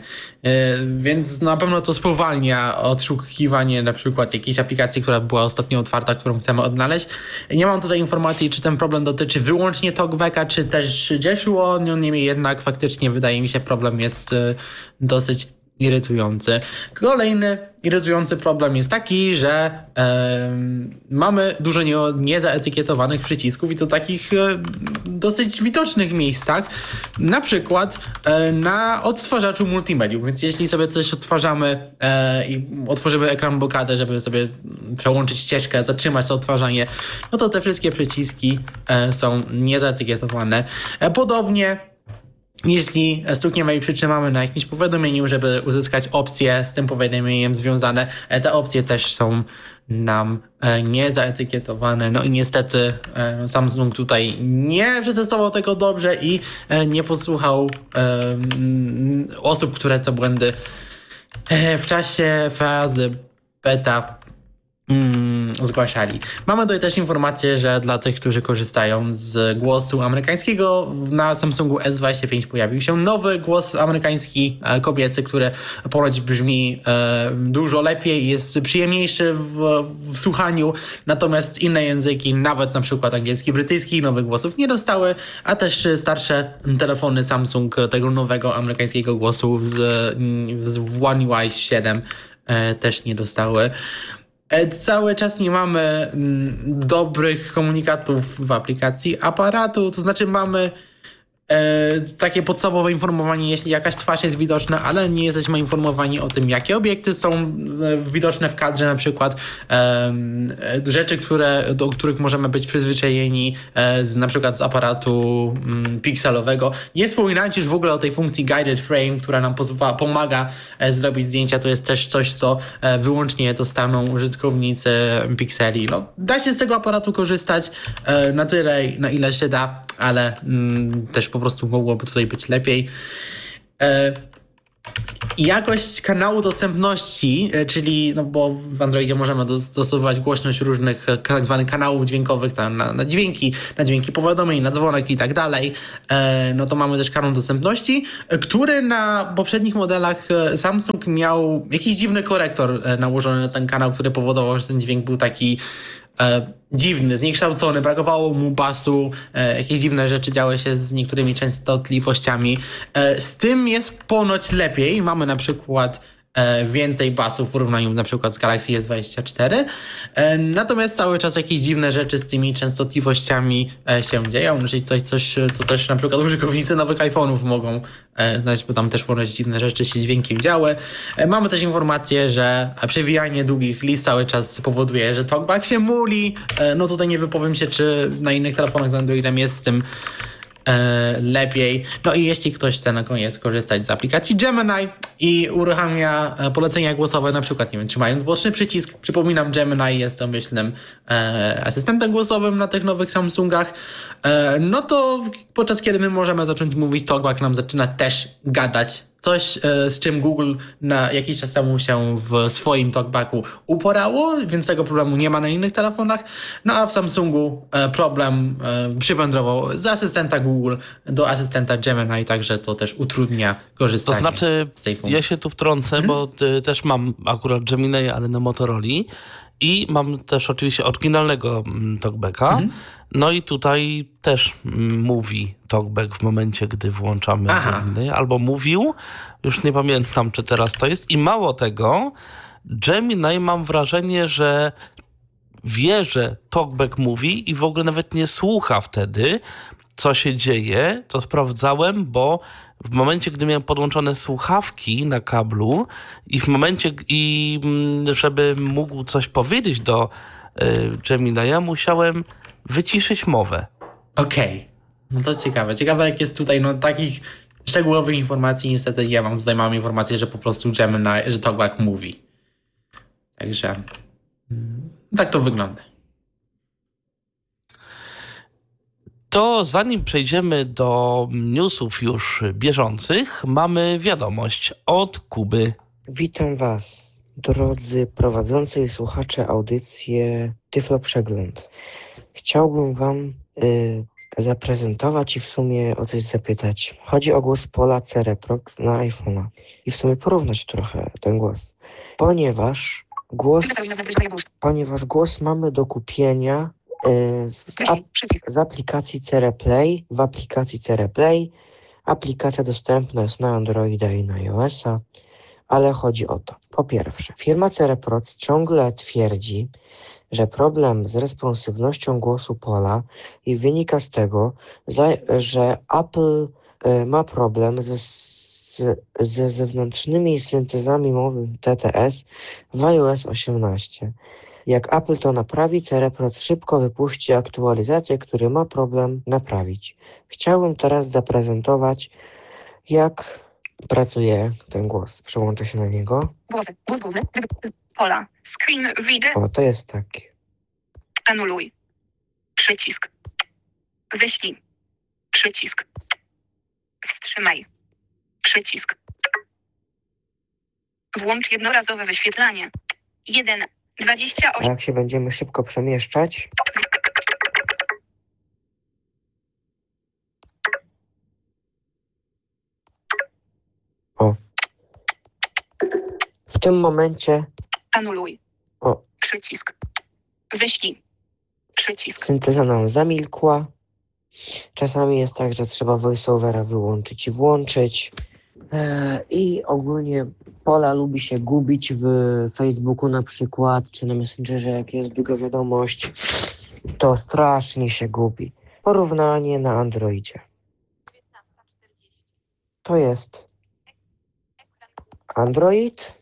więc na pewno to spowalnia odszukiwanie na przykład jakiejś aplikacji, która była ostatnio otwarta, którą chcemy odnaleźć. Nie mam tutaj informacji, czy ten problem dotyczy wyłącznie TalkBacka, czy też Jeshuo, no niemniej jednak faktycznie wydaje mi się problem jest dosyć irytujący. Kolejny irytujący problem jest taki, że e, mamy dużo nie, niezaetykietowanych przycisków i to takich e, dosyć widocznych miejscach, na przykład e, na odtwarzaczu multimediów, więc jeśli sobie coś odtwarzamy e, i otworzymy ekran blokadę, żeby sobie przełączyć ścieżkę, zatrzymać to odtwarzanie, no to te wszystkie przyciski e, są niezaetykietowane. E, podobnie jeśli stukniemy i przytrzymamy na jakimś powiadomieniu, żeby uzyskać opcje z tym powiadomieniem związane, te opcje też są nam niezaetykietowane. No i niestety Samsung tutaj nie przetestował tego dobrze i nie posłuchał osób, które te błędy w czasie fazy beta Mm, zgłaszali. Mamy tutaj też informację, że dla tych, którzy korzystają z głosu amerykańskiego, na Samsungu S dwadzieścia pięć pojawił się nowy głos amerykański, e, kobiecy, który ponoć brzmi e, dużo lepiej, jest przyjemniejszy w, w słuchaniu, natomiast inne języki, nawet na przykład angielski, brytyjski, nowych głosów nie dostały, a też starsze telefony Samsung tego nowego amerykańskiego głosu z, z One U I siedem e, też nie dostały. Cały czas nie mamy mm, dobrych komunikatów w aplikacji aparatu, to znaczy mamy e, takie podstawowe informowanie, jeśli jakaś twarz jest widoczna, ale nie jesteśmy informowani o tym, jakie obiekty są e, widoczne w kadrze, na przykład e, rzeczy, które, do których możemy być przyzwyczajeni e, z, na przykład z aparatu m, pikselowego. Nie wspominając już w ogóle o tej funkcji Guided Frame, która nam pozwa- pomaga e, zrobić zdjęcia. To jest też coś, co e, wyłącznie dostaną użytkownicy pikseli. No, da się z tego aparatu korzystać e, na tyle, na ile się da, ale mm, też po prostu mogłoby tutaj być lepiej. E, Jakość kanału dostępności, czyli, no bo w Androidzie możemy dostosowywać głośność różnych tak zwanych kanałów dźwiękowych tam na, na dźwięki, na dźwięki powiadomień, na dzwonek i tak dalej. No to mamy też kanał dostępności, który na poprzednich modelach Samsung miał jakiś dziwny korektor nałożony na ten kanał, który powodował, że ten dźwięk był taki e, dziwny, zniekształcony, brakowało mu basu, e, jakieś dziwne rzeczy działy się z niektórymi częstotliwościami. E, z tym jest ponoć lepiej. Mamy na przykład e, więcej basu w porównaniu na przykład z Galaxy S dwadzieścia cztery. E, natomiast cały czas jakieś dziwne rzeczy z tymi częstotliwościami e, się dzieją, czyli to coś, co też na przykład użytkownicy nowych iPhone'ów mogą e, znać, bo tam też ponoć dziwne rzeczy się z dźwiękiem działy. E, mamy też informację, że przewijanie długich list cały czas powoduje, że talkback się muli. E, no tutaj nie wypowiem się, czy na innych telefonach z Androidem jest z tym E, lepiej. No i jeśli ktoś chce na koniec korzystać z aplikacji Gemini i uruchamia polecenia głosowe, na przykład, nie wiem, trzymając boczny przycisk, przypominam, Gemini jest domyślnym e, asystentem głosowym na tych nowych Samsungach, e, no to podczas kiedy my możemy zacząć mówić, talkback nam zaczyna też gadać. Coś, e, z czym Google na jakiś czas temu się w swoim talkbacku uporało, więc tego problemu nie ma na innych telefonach. No a w Samsungu e, problem e, przywędrował z asystenta Google do asystenta Gemini, także to też utrudnia korzystanie to znaczy, z tej funkcji. Ja się tu wtrącę, hmm? bo y, też mam akurat Gemini, ale na Motoroli i mam też oczywiście oryginalnego mm, talkbacka. Hmm? No i tutaj też mówi talkback w momencie, gdy włączamy Gemini, albo mówił, już nie pamiętam, czy teraz to jest. I mało tego, Gemini mam wrażenie, że wie, że talkback mówi i w ogóle nawet nie słucha wtedy, co się dzieje. To sprawdzałem, bo w momencie, gdy miałem podłączone słuchawki na kablu i w momencie, i żeby mógł coś powiedzieć do y, Gemini'a, musiałem wyciszyć mowę. Okej, okay. No to ciekawe. Ciekawe, jak jest tutaj, no takich szczegółowych informacji niestety nie mam. Tutaj mam informację, że po prostu Gemini, że talkback mówi. Także tak to wygląda. To zanim przejdziemy do newsów już bieżących, mamy wiadomość od Kuby. Witam Was, drodzy prowadzący i słuchacze audycji Tyflo Przegląd. Chciałbym Wam y, zaprezentować i w sumie o coś zapytać. Chodzi o głos Paula Cereproc na iPhone'a i w sumie porównać trochę ten głos. Ponieważ głos, ponieważ głos mamy do kupienia y, z, ap, z aplikacji Cereplay, w aplikacji Cereplay. Aplikacja dostępna jest na Androida i na iOS-a, ale chodzi o to. Po pierwsze, firma Cereproc ciągle twierdzi, że problem z responsywnością głosu Paula i wynika z tego, że Apple y, ma problem ze, z, ze zewnętrznymi syntezami mowy T T S w iOS osiemnaście. Jak Apple to naprawi, Cereproc szybko wypuści aktualizację, który ma problem naprawić. Chciałbym teraz zaprezentować, jak pracuje ten głos. Przełączę się na niego. Głosy. Głos główny. Pola. Screen reader. O, to jest taki. Anuluj. Przycisk. Wyślij. Przycisk. Wstrzymaj. Przycisk. Włącz jednorazowe wyświetlanie. jeden. dwadzieścia osiem. A jak się będziemy szybko przemieszczać? O. W tym momencie... Anuluj. O. Przycisk. Wyślij. Przycisk. Synteza nam zamilkła. Czasami jest tak, że trzeba voiceovera wyłączyć i włączyć. Eee, I ogólnie Pola lubi się gubić w Facebooku na przykład, czy na Messengerze, jak jest długa wiadomość, to strasznie się gubi. Porównanie na Androidzie. to jest Android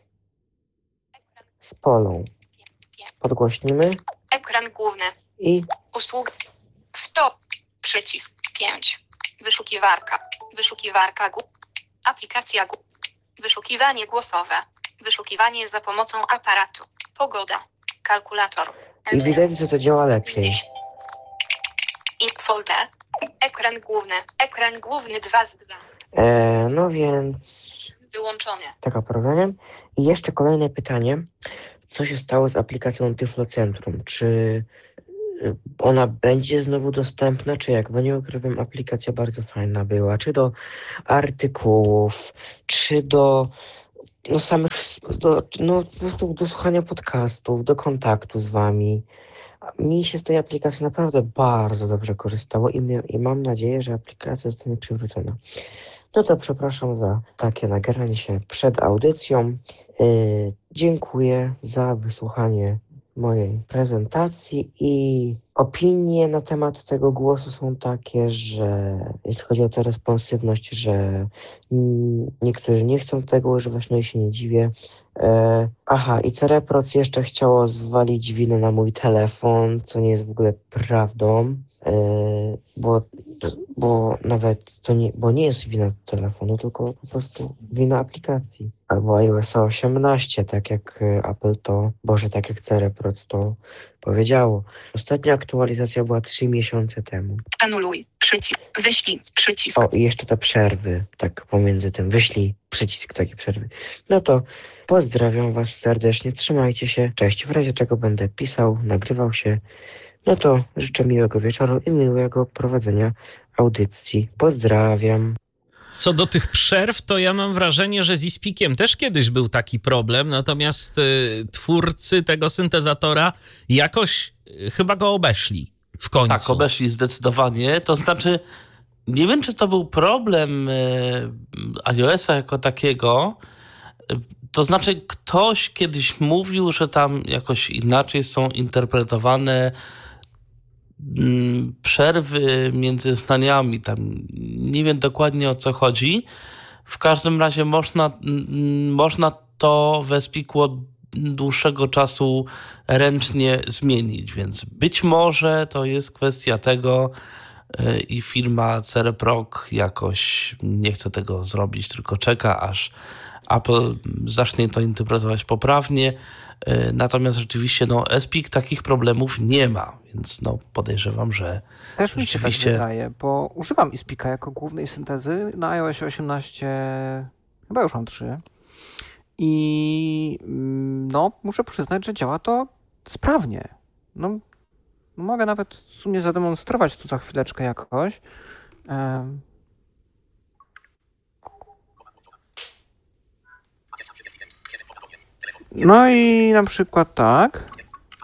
z polą. Podgłośnimy. Ekran główny. I Usług. Stop. Przycisk. pięć. Wyszukiwarka. Wyszukiwarka. Gu... Aplikacja. Gu... Wyszukiwanie głosowe. Wyszukiwanie za pomocą aparatu. Pogoda. Kalkulator. I widać, że to działa lepiej. Folder. Ekran główny. Ekran główny dwa z dwa. E, no więc... Wyłączony. Taka problemem. I jeszcze kolejne pytanie. Co się stało z aplikacją Tyflo Centrum? Czy ona będzie znowu dostępna, czy jak? Bo nie ukrywam, aplikacja bardzo fajna była. Czy do artykułów, czy do no samych, do, no, po prostu do słuchania podcastów, do kontaktu z wami. Mi się z tej aplikacji naprawdę bardzo dobrze korzystało i, mi, i mam nadzieję, że aplikacja zostanie przywrócona. No to przepraszam za takie nagranie się przed audycją. Yy, dziękuję za wysłuchanie mojej prezentacji i opinie na temat tego głosu są takie, że jeśli chodzi o tę responsywność, że mm, niektórzy nie chcą tego używać, no i się nie dziwię. E, aha, i Cereproc jeszcze chciało zwalić winę na mój telefon, co nie jest w ogóle prawdą, e, bo, bo nawet to nie, bo nie jest wina telefonu, tylko po prostu wina aplikacji. Albo iOS osiemnaście, tak jak Apple to, Boże, tak jak Cereproc to powiedziało. Ostatnia aktualizacja była trzy miesiące temu. Anuluj. Przycisk. Wyślij. Przycisk. O, i jeszcze te przerwy, tak pomiędzy tym. Wyślij przycisk takiej przerwy. No to pozdrawiam was serdecznie. Trzymajcie się. Cześć. W razie czego będę pisał, nagrywał się. No to życzę miłego wieczoru i miłego prowadzenia audycji. Pozdrawiam. Co do tych przerw, to ja mam wrażenie, że z iSpeakiem też kiedyś był taki problem, natomiast y, twórcy tego syntezatora jakoś y, chyba go obeszli w końcu. Tak, obeszli zdecydowanie. To znaczy, nie wiem, czy to był problem y, iOS-a jako takiego. Y, to znaczy, ktoś kiedyś mówił, że tam jakoś inaczej są interpretowane przerwy między zdaniami, tam nie wiem dokładnie o co chodzi. W każdym razie można, można to w eSpeaku od dłuższego czasu ręcznie zmienić, więc być może to jest kwestia tego i firma Cereproc jakoś nie chce tego zrobić, tylko czeka, aż Apple zacznie to interpretować poprawnie. Natomiast rzeczywiście no, eSpeak takich problemów nie ma, więc no, podejrzewam, że też mi się rzeczywiście... tak wydaje, bo używam eSpeaka jako głównej syntezy na iOS osiemnaście, chyba już mam trzy i no, muszę przyznać, że działa to sprawnie. No, mogę nawet w sumie zademonstrować tu za chwileczkę jakoś. Um. No i na przykład tak.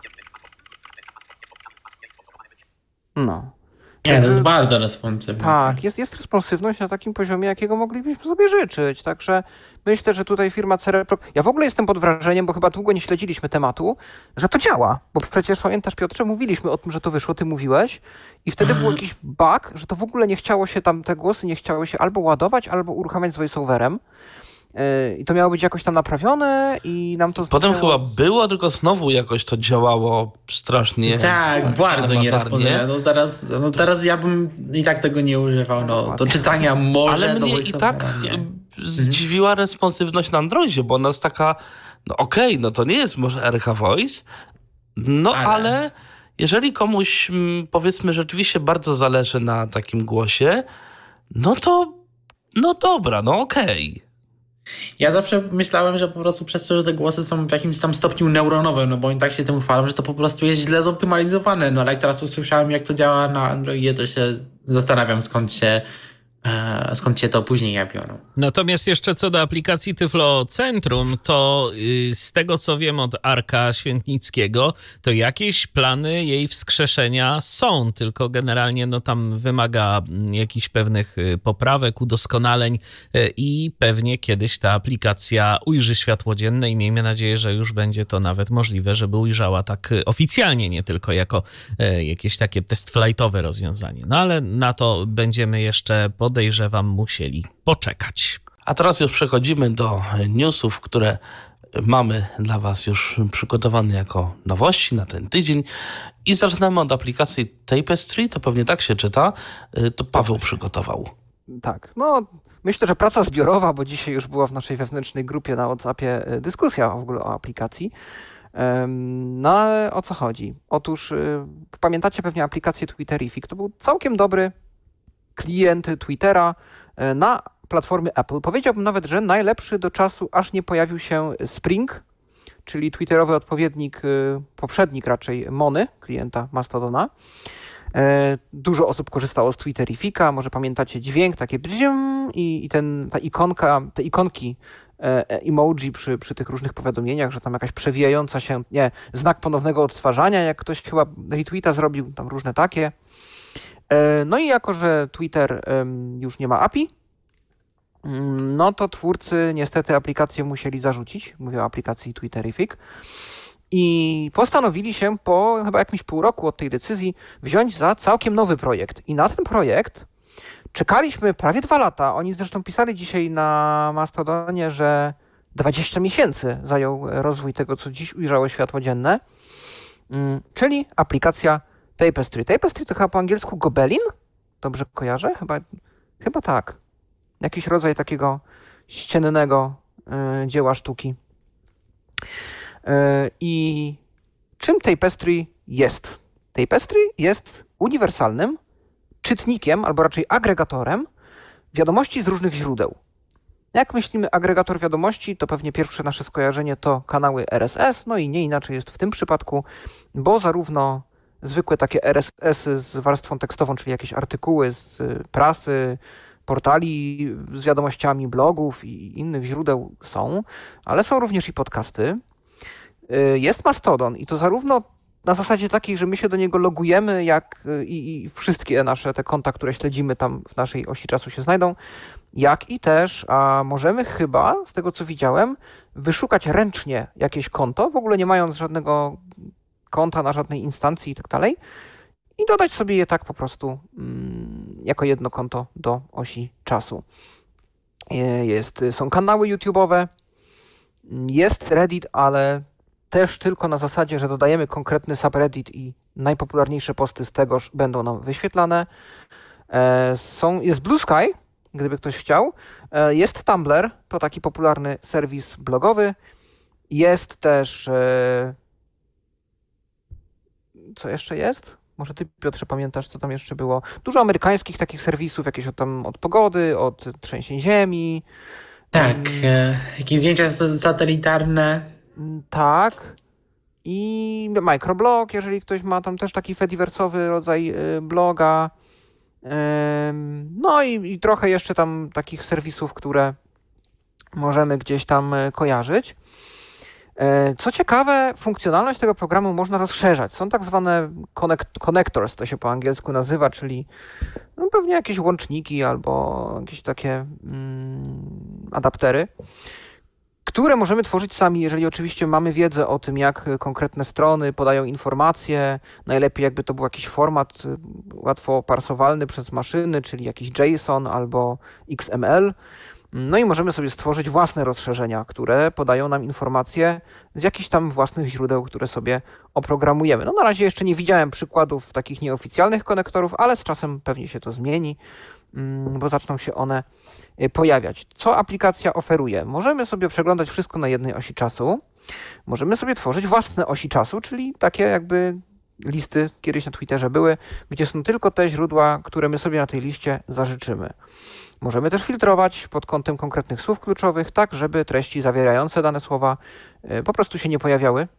No. Nie, to jest bardzo responsywne. Tak, jest, jest responsywność na takim poziomie, jakiego moglibyśmy sobie życzyć. Także myślę, że tutaj firma Cereproc... Ja w ogóle jestem pod wrażeniem, bo chyba długo nie śledziliśmy tematu, że to działa. Bo przecież pamiętasz, Piotrze, mówiliśmy o tym, że to wyszło, ty mówiłeś i wtedy był jakiś bug, że to w ogóle nie chciało się tam, te głosy nie chciały się albo ładować, albo uruchamiać z voiceoverem. I to miało być jakoś tam naprawione i nam to... Potem zaczęło... chyba było, tylko znowu jakoś to działało strasznie. Tak, bardzo nieresponsywne. No teraz, no teraz ja bym i tak tego nie używał. No, do czytania może... Ale mnie i tak nie. zdziwiła responsywność na Androidzie, bo ona jest taka, no okej, okay, no to nie jest może R H Voice, no ale... ale jeżeli komuś, powiedzmy, rzeczywiście bardzo zależy na takim głosie, no to no dobra, no okej. Okay. Ja zawsze myślałem, że po prostu przez to, że te głosy są w jakimś tam stopniu neuronowym, no bo oni tak się tym chwalą, że to po prostu jest źle zoptymalizowane. No ale jak teraz usłyszałem, jak to działa na Androidzie, to się zastanawiam, skąd się, e, skąd się to później ja biorą. Natomiast jeszcze co do aplikacji Tyflo Centrum, to yy, z tego co wiem od Arka Świętnickiego, to jakieś plany jej wskrzeszenia są, tylko generalnie no tam wymaga jakichś pewnych poprawek, udoskonaleń yy, i pewnie kiedyś ta aplikacja ujrzy światło dzienne i miejmy nadzieję, że już będzie to nawet możliwe, żeby ujrzała tak oficjalnie, nie tylko jako yy, jakieś takie test flightowe rozwiązanie. No ale na to będziemy jeszcze pod podejrzewam, musieli poczekać. A teraz już przechodzimy do newsów, które mamy dla Was już przygotowane jako nowości na ten tydzień. I zaczynamy od aplikacji Tapestry, to pewnie tak się czyta. To Paweł przygotował. Tak, no myślę, że praca zbiorowa, bo dzisiaj już była w naszej wewnętrznej grupie na WhatsAppie dyskusja w ogóle o aplikacji. No ale o co chodzi? Otóż pamiętacie pewnie aplikację Twitterific. To był całkiem dobry klient Twittera na platformy Apple. Powiedziałbym nawet, że najlepszy do czasu, aż nie pojawił się Spring, czyli twitterowy odpowiednik, poprzednik raczej Mony, klienta Mastodona. Dużo osób korzystało z Twitterifica, może pamiętacie dźwięk, takie bzium i, i ten, ta ikonka, te ikonki emoji przy, przy tych różnych powiadomieniach, że tam jakaś przewijająca się, nie, znak ponownego odtwarzania, jak ktoś chyba retweeta zrobił, tam różne takie. No i jako, że Twitter już nie ma A P I, no to twórcy niestety aplikację musieli zarzucić, mówię o aplikacji Twitterific, i postanowili się po chyba jakimś pół roku od tej decyzji wziąć za całkiem nowy projekt. I na ten projekt czekaliśmy prawie dwa lata. Oni zresztą pisali dzisiaj na Mastodonie, że dwadzieścia miesięcy zajął rozwój tego, co dziś ujrzało światło dzienne, czyli aplikacja Tapestry. Tapestry to chyba po angielsku gobelin? Dobrze kojarzę? Chyba, chyba tak. Jakiś rodzaj takiego ściennego y, dzieła sztuki. Y, I czym Tapestry jest? Tapestry jest uniwersalnym czytnikiem, albo raczej agregatorem wiadomości z różnych źródeł. Jak myślimy agregator wiadomości, to pewnie pierwsze nasze skojarzenie to kanały R S S, no i nie inaczej jest w tym przypadku, bo zarówno zwykłe takie R S S-y z warstwą tekstową, czyli jakieś artykuły z prasy, portali z wiadomościami, blogów i innych źródeł są, ale są również i podcasty. Jest Mastodon i to zarówno na zasadzie takiej, że my się do niego logujemy, jak i, i wszystkie nasze te konta, które śledzimy tam w naszej osi czasu się znajdą, jak i też, a możemy chyba, z tego co widziałem, wyszukać ręcznie jakieś konto, w ogóle nie mając żadnego konta na żadnej instancji i tak dalej, i dodać sobie je tak po prostu mm, jako jedno konto do osi czasu. Jest, są kanały YouTube'owe, jest Reddit, ale też tylko na zasadzie, że dodajemy konkretny subreddit i najpopularniejsze posty z tegoż będą nam wyświetlane. Są, jest Blue Sky, gdyby ktoś chciał. Jest Tumblr, to taki popularny serwis blogowy. Jest też... Co jeszcze jest? Może ty, Piotrze, pamiętasz, co tam jeszcze było? Dużo amerykańskich takich serwisów, jakieś od, tam, od pogody, od trzęsień ziemi. Tak, um, jakieś zdjęcia satelitarne. Tak. I microblog, jeżeli ktoś ma tam też taki fediversowy rodzaj bloga. No i, i trochę jeszcze tam takich serwisów, które możemy gdzieś tam kojarzyć. Co ciekawe, funkcjonalność tego programu można rozszerzać. Są tak zwane connect- connectors, to się po angielsku nazywa, czyli no pewnie jakieś łączniki albo jakieś takie mm, adaptery, które możemy tworzyć sami, jeżeli oczywiście mamy wiedzę o tym, jak konkretne strony podają informacje. Najlepiej jakby to był jakiś format łatwo parsowalny przez maszyny, czyli jakiś JSON albo X M L. No i możemy sobie stworzyć własne rozszerzenia, które podają nam informacje z jakichś tam własnych źródeł, które sobie oprogramujemy. No na razie jeszcze nie widziałem przykładów takich nieoficjalnych konektorów, ale z czasem pewnie się to zmieni, bo zaczną się one pojawiać. Co aplikacja oferuje? Możemy sobie przeglądać wszystko na jednej osi czasu. Możemy sobie tworzyć własne osi czasu, czyli takie jakby listy, kiedyś na Twitterze były, gdzie są tylko te źródła, które my sobie na tej liście zażyczymy. Możemy też filtrować pod kątem konkretnych słów kluczowych, tak żeby treści zawierające dane słowa po prostu się nie pojawiały.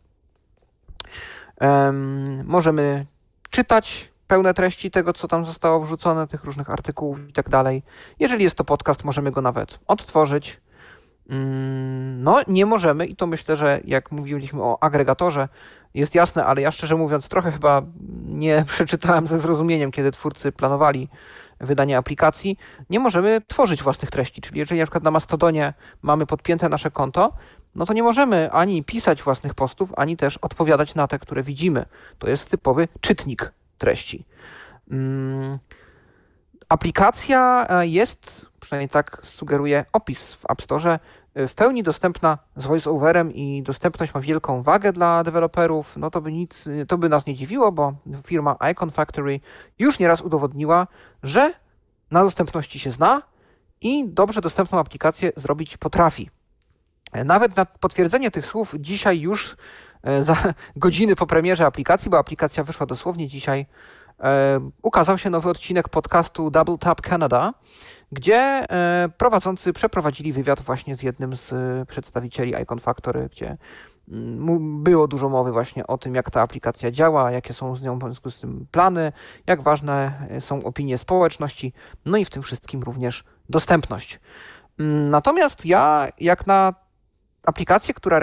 Um, możemy czytać pełne treści tego, co tam zostało wrzucone, tych różnych artykułów i tak dalej. Jeżeli jest to podcast, możemy go nawet odtworzyć. Um, no nie możemy, i to myślę, że jak mówiliśmy o agregatorze, jest jasne, ale ja szczerze mówiąc trochę chyba nie przeczytałem ze zrozumieniem, kiedy twórcy planowali wydanie aplikacji, nie możemy tworzyć własnych treści. Czyli jeżeli na przykład na Mastodonie mamy podpięte nasze konto, no to nie możemy ani pisać własnych postów, ani też odpowiadać na te, które widzimy. To jest typowy czytnik treści. Aplikacja jest, przynajmniej tak sugeruje opis w App Store, w pełni dostępna z voice-overem i dostępność ma wielką wagę dla deweloperów. No to by nic, to by nas nie dziwiło, bo firma Icon Factory już nieraz udowodniła, że na dostępności się zna i dobrze dostępną aplikację zrobić potrafi. Nawet na potwierdzenie tych słów dzisiaj już za godziny po premierze aplikacji, bo aplikacja wyszła dosłownie dzisiaj, ukazał się nowy odcinek podcastu Double Tap Canada, gdzie prowadzący przeprowadzili wywiad właśnie z jednym z przedstawicieli Icon Factory, gdzie było dużo mowy właśnie o tym, jak ta aplikacja działa, jakie są z nią w związku z tym plany, jak ważne są opinie społeczności, no i w tym wszystkim również dostępność. Natomiast ja, jak na aplikację, która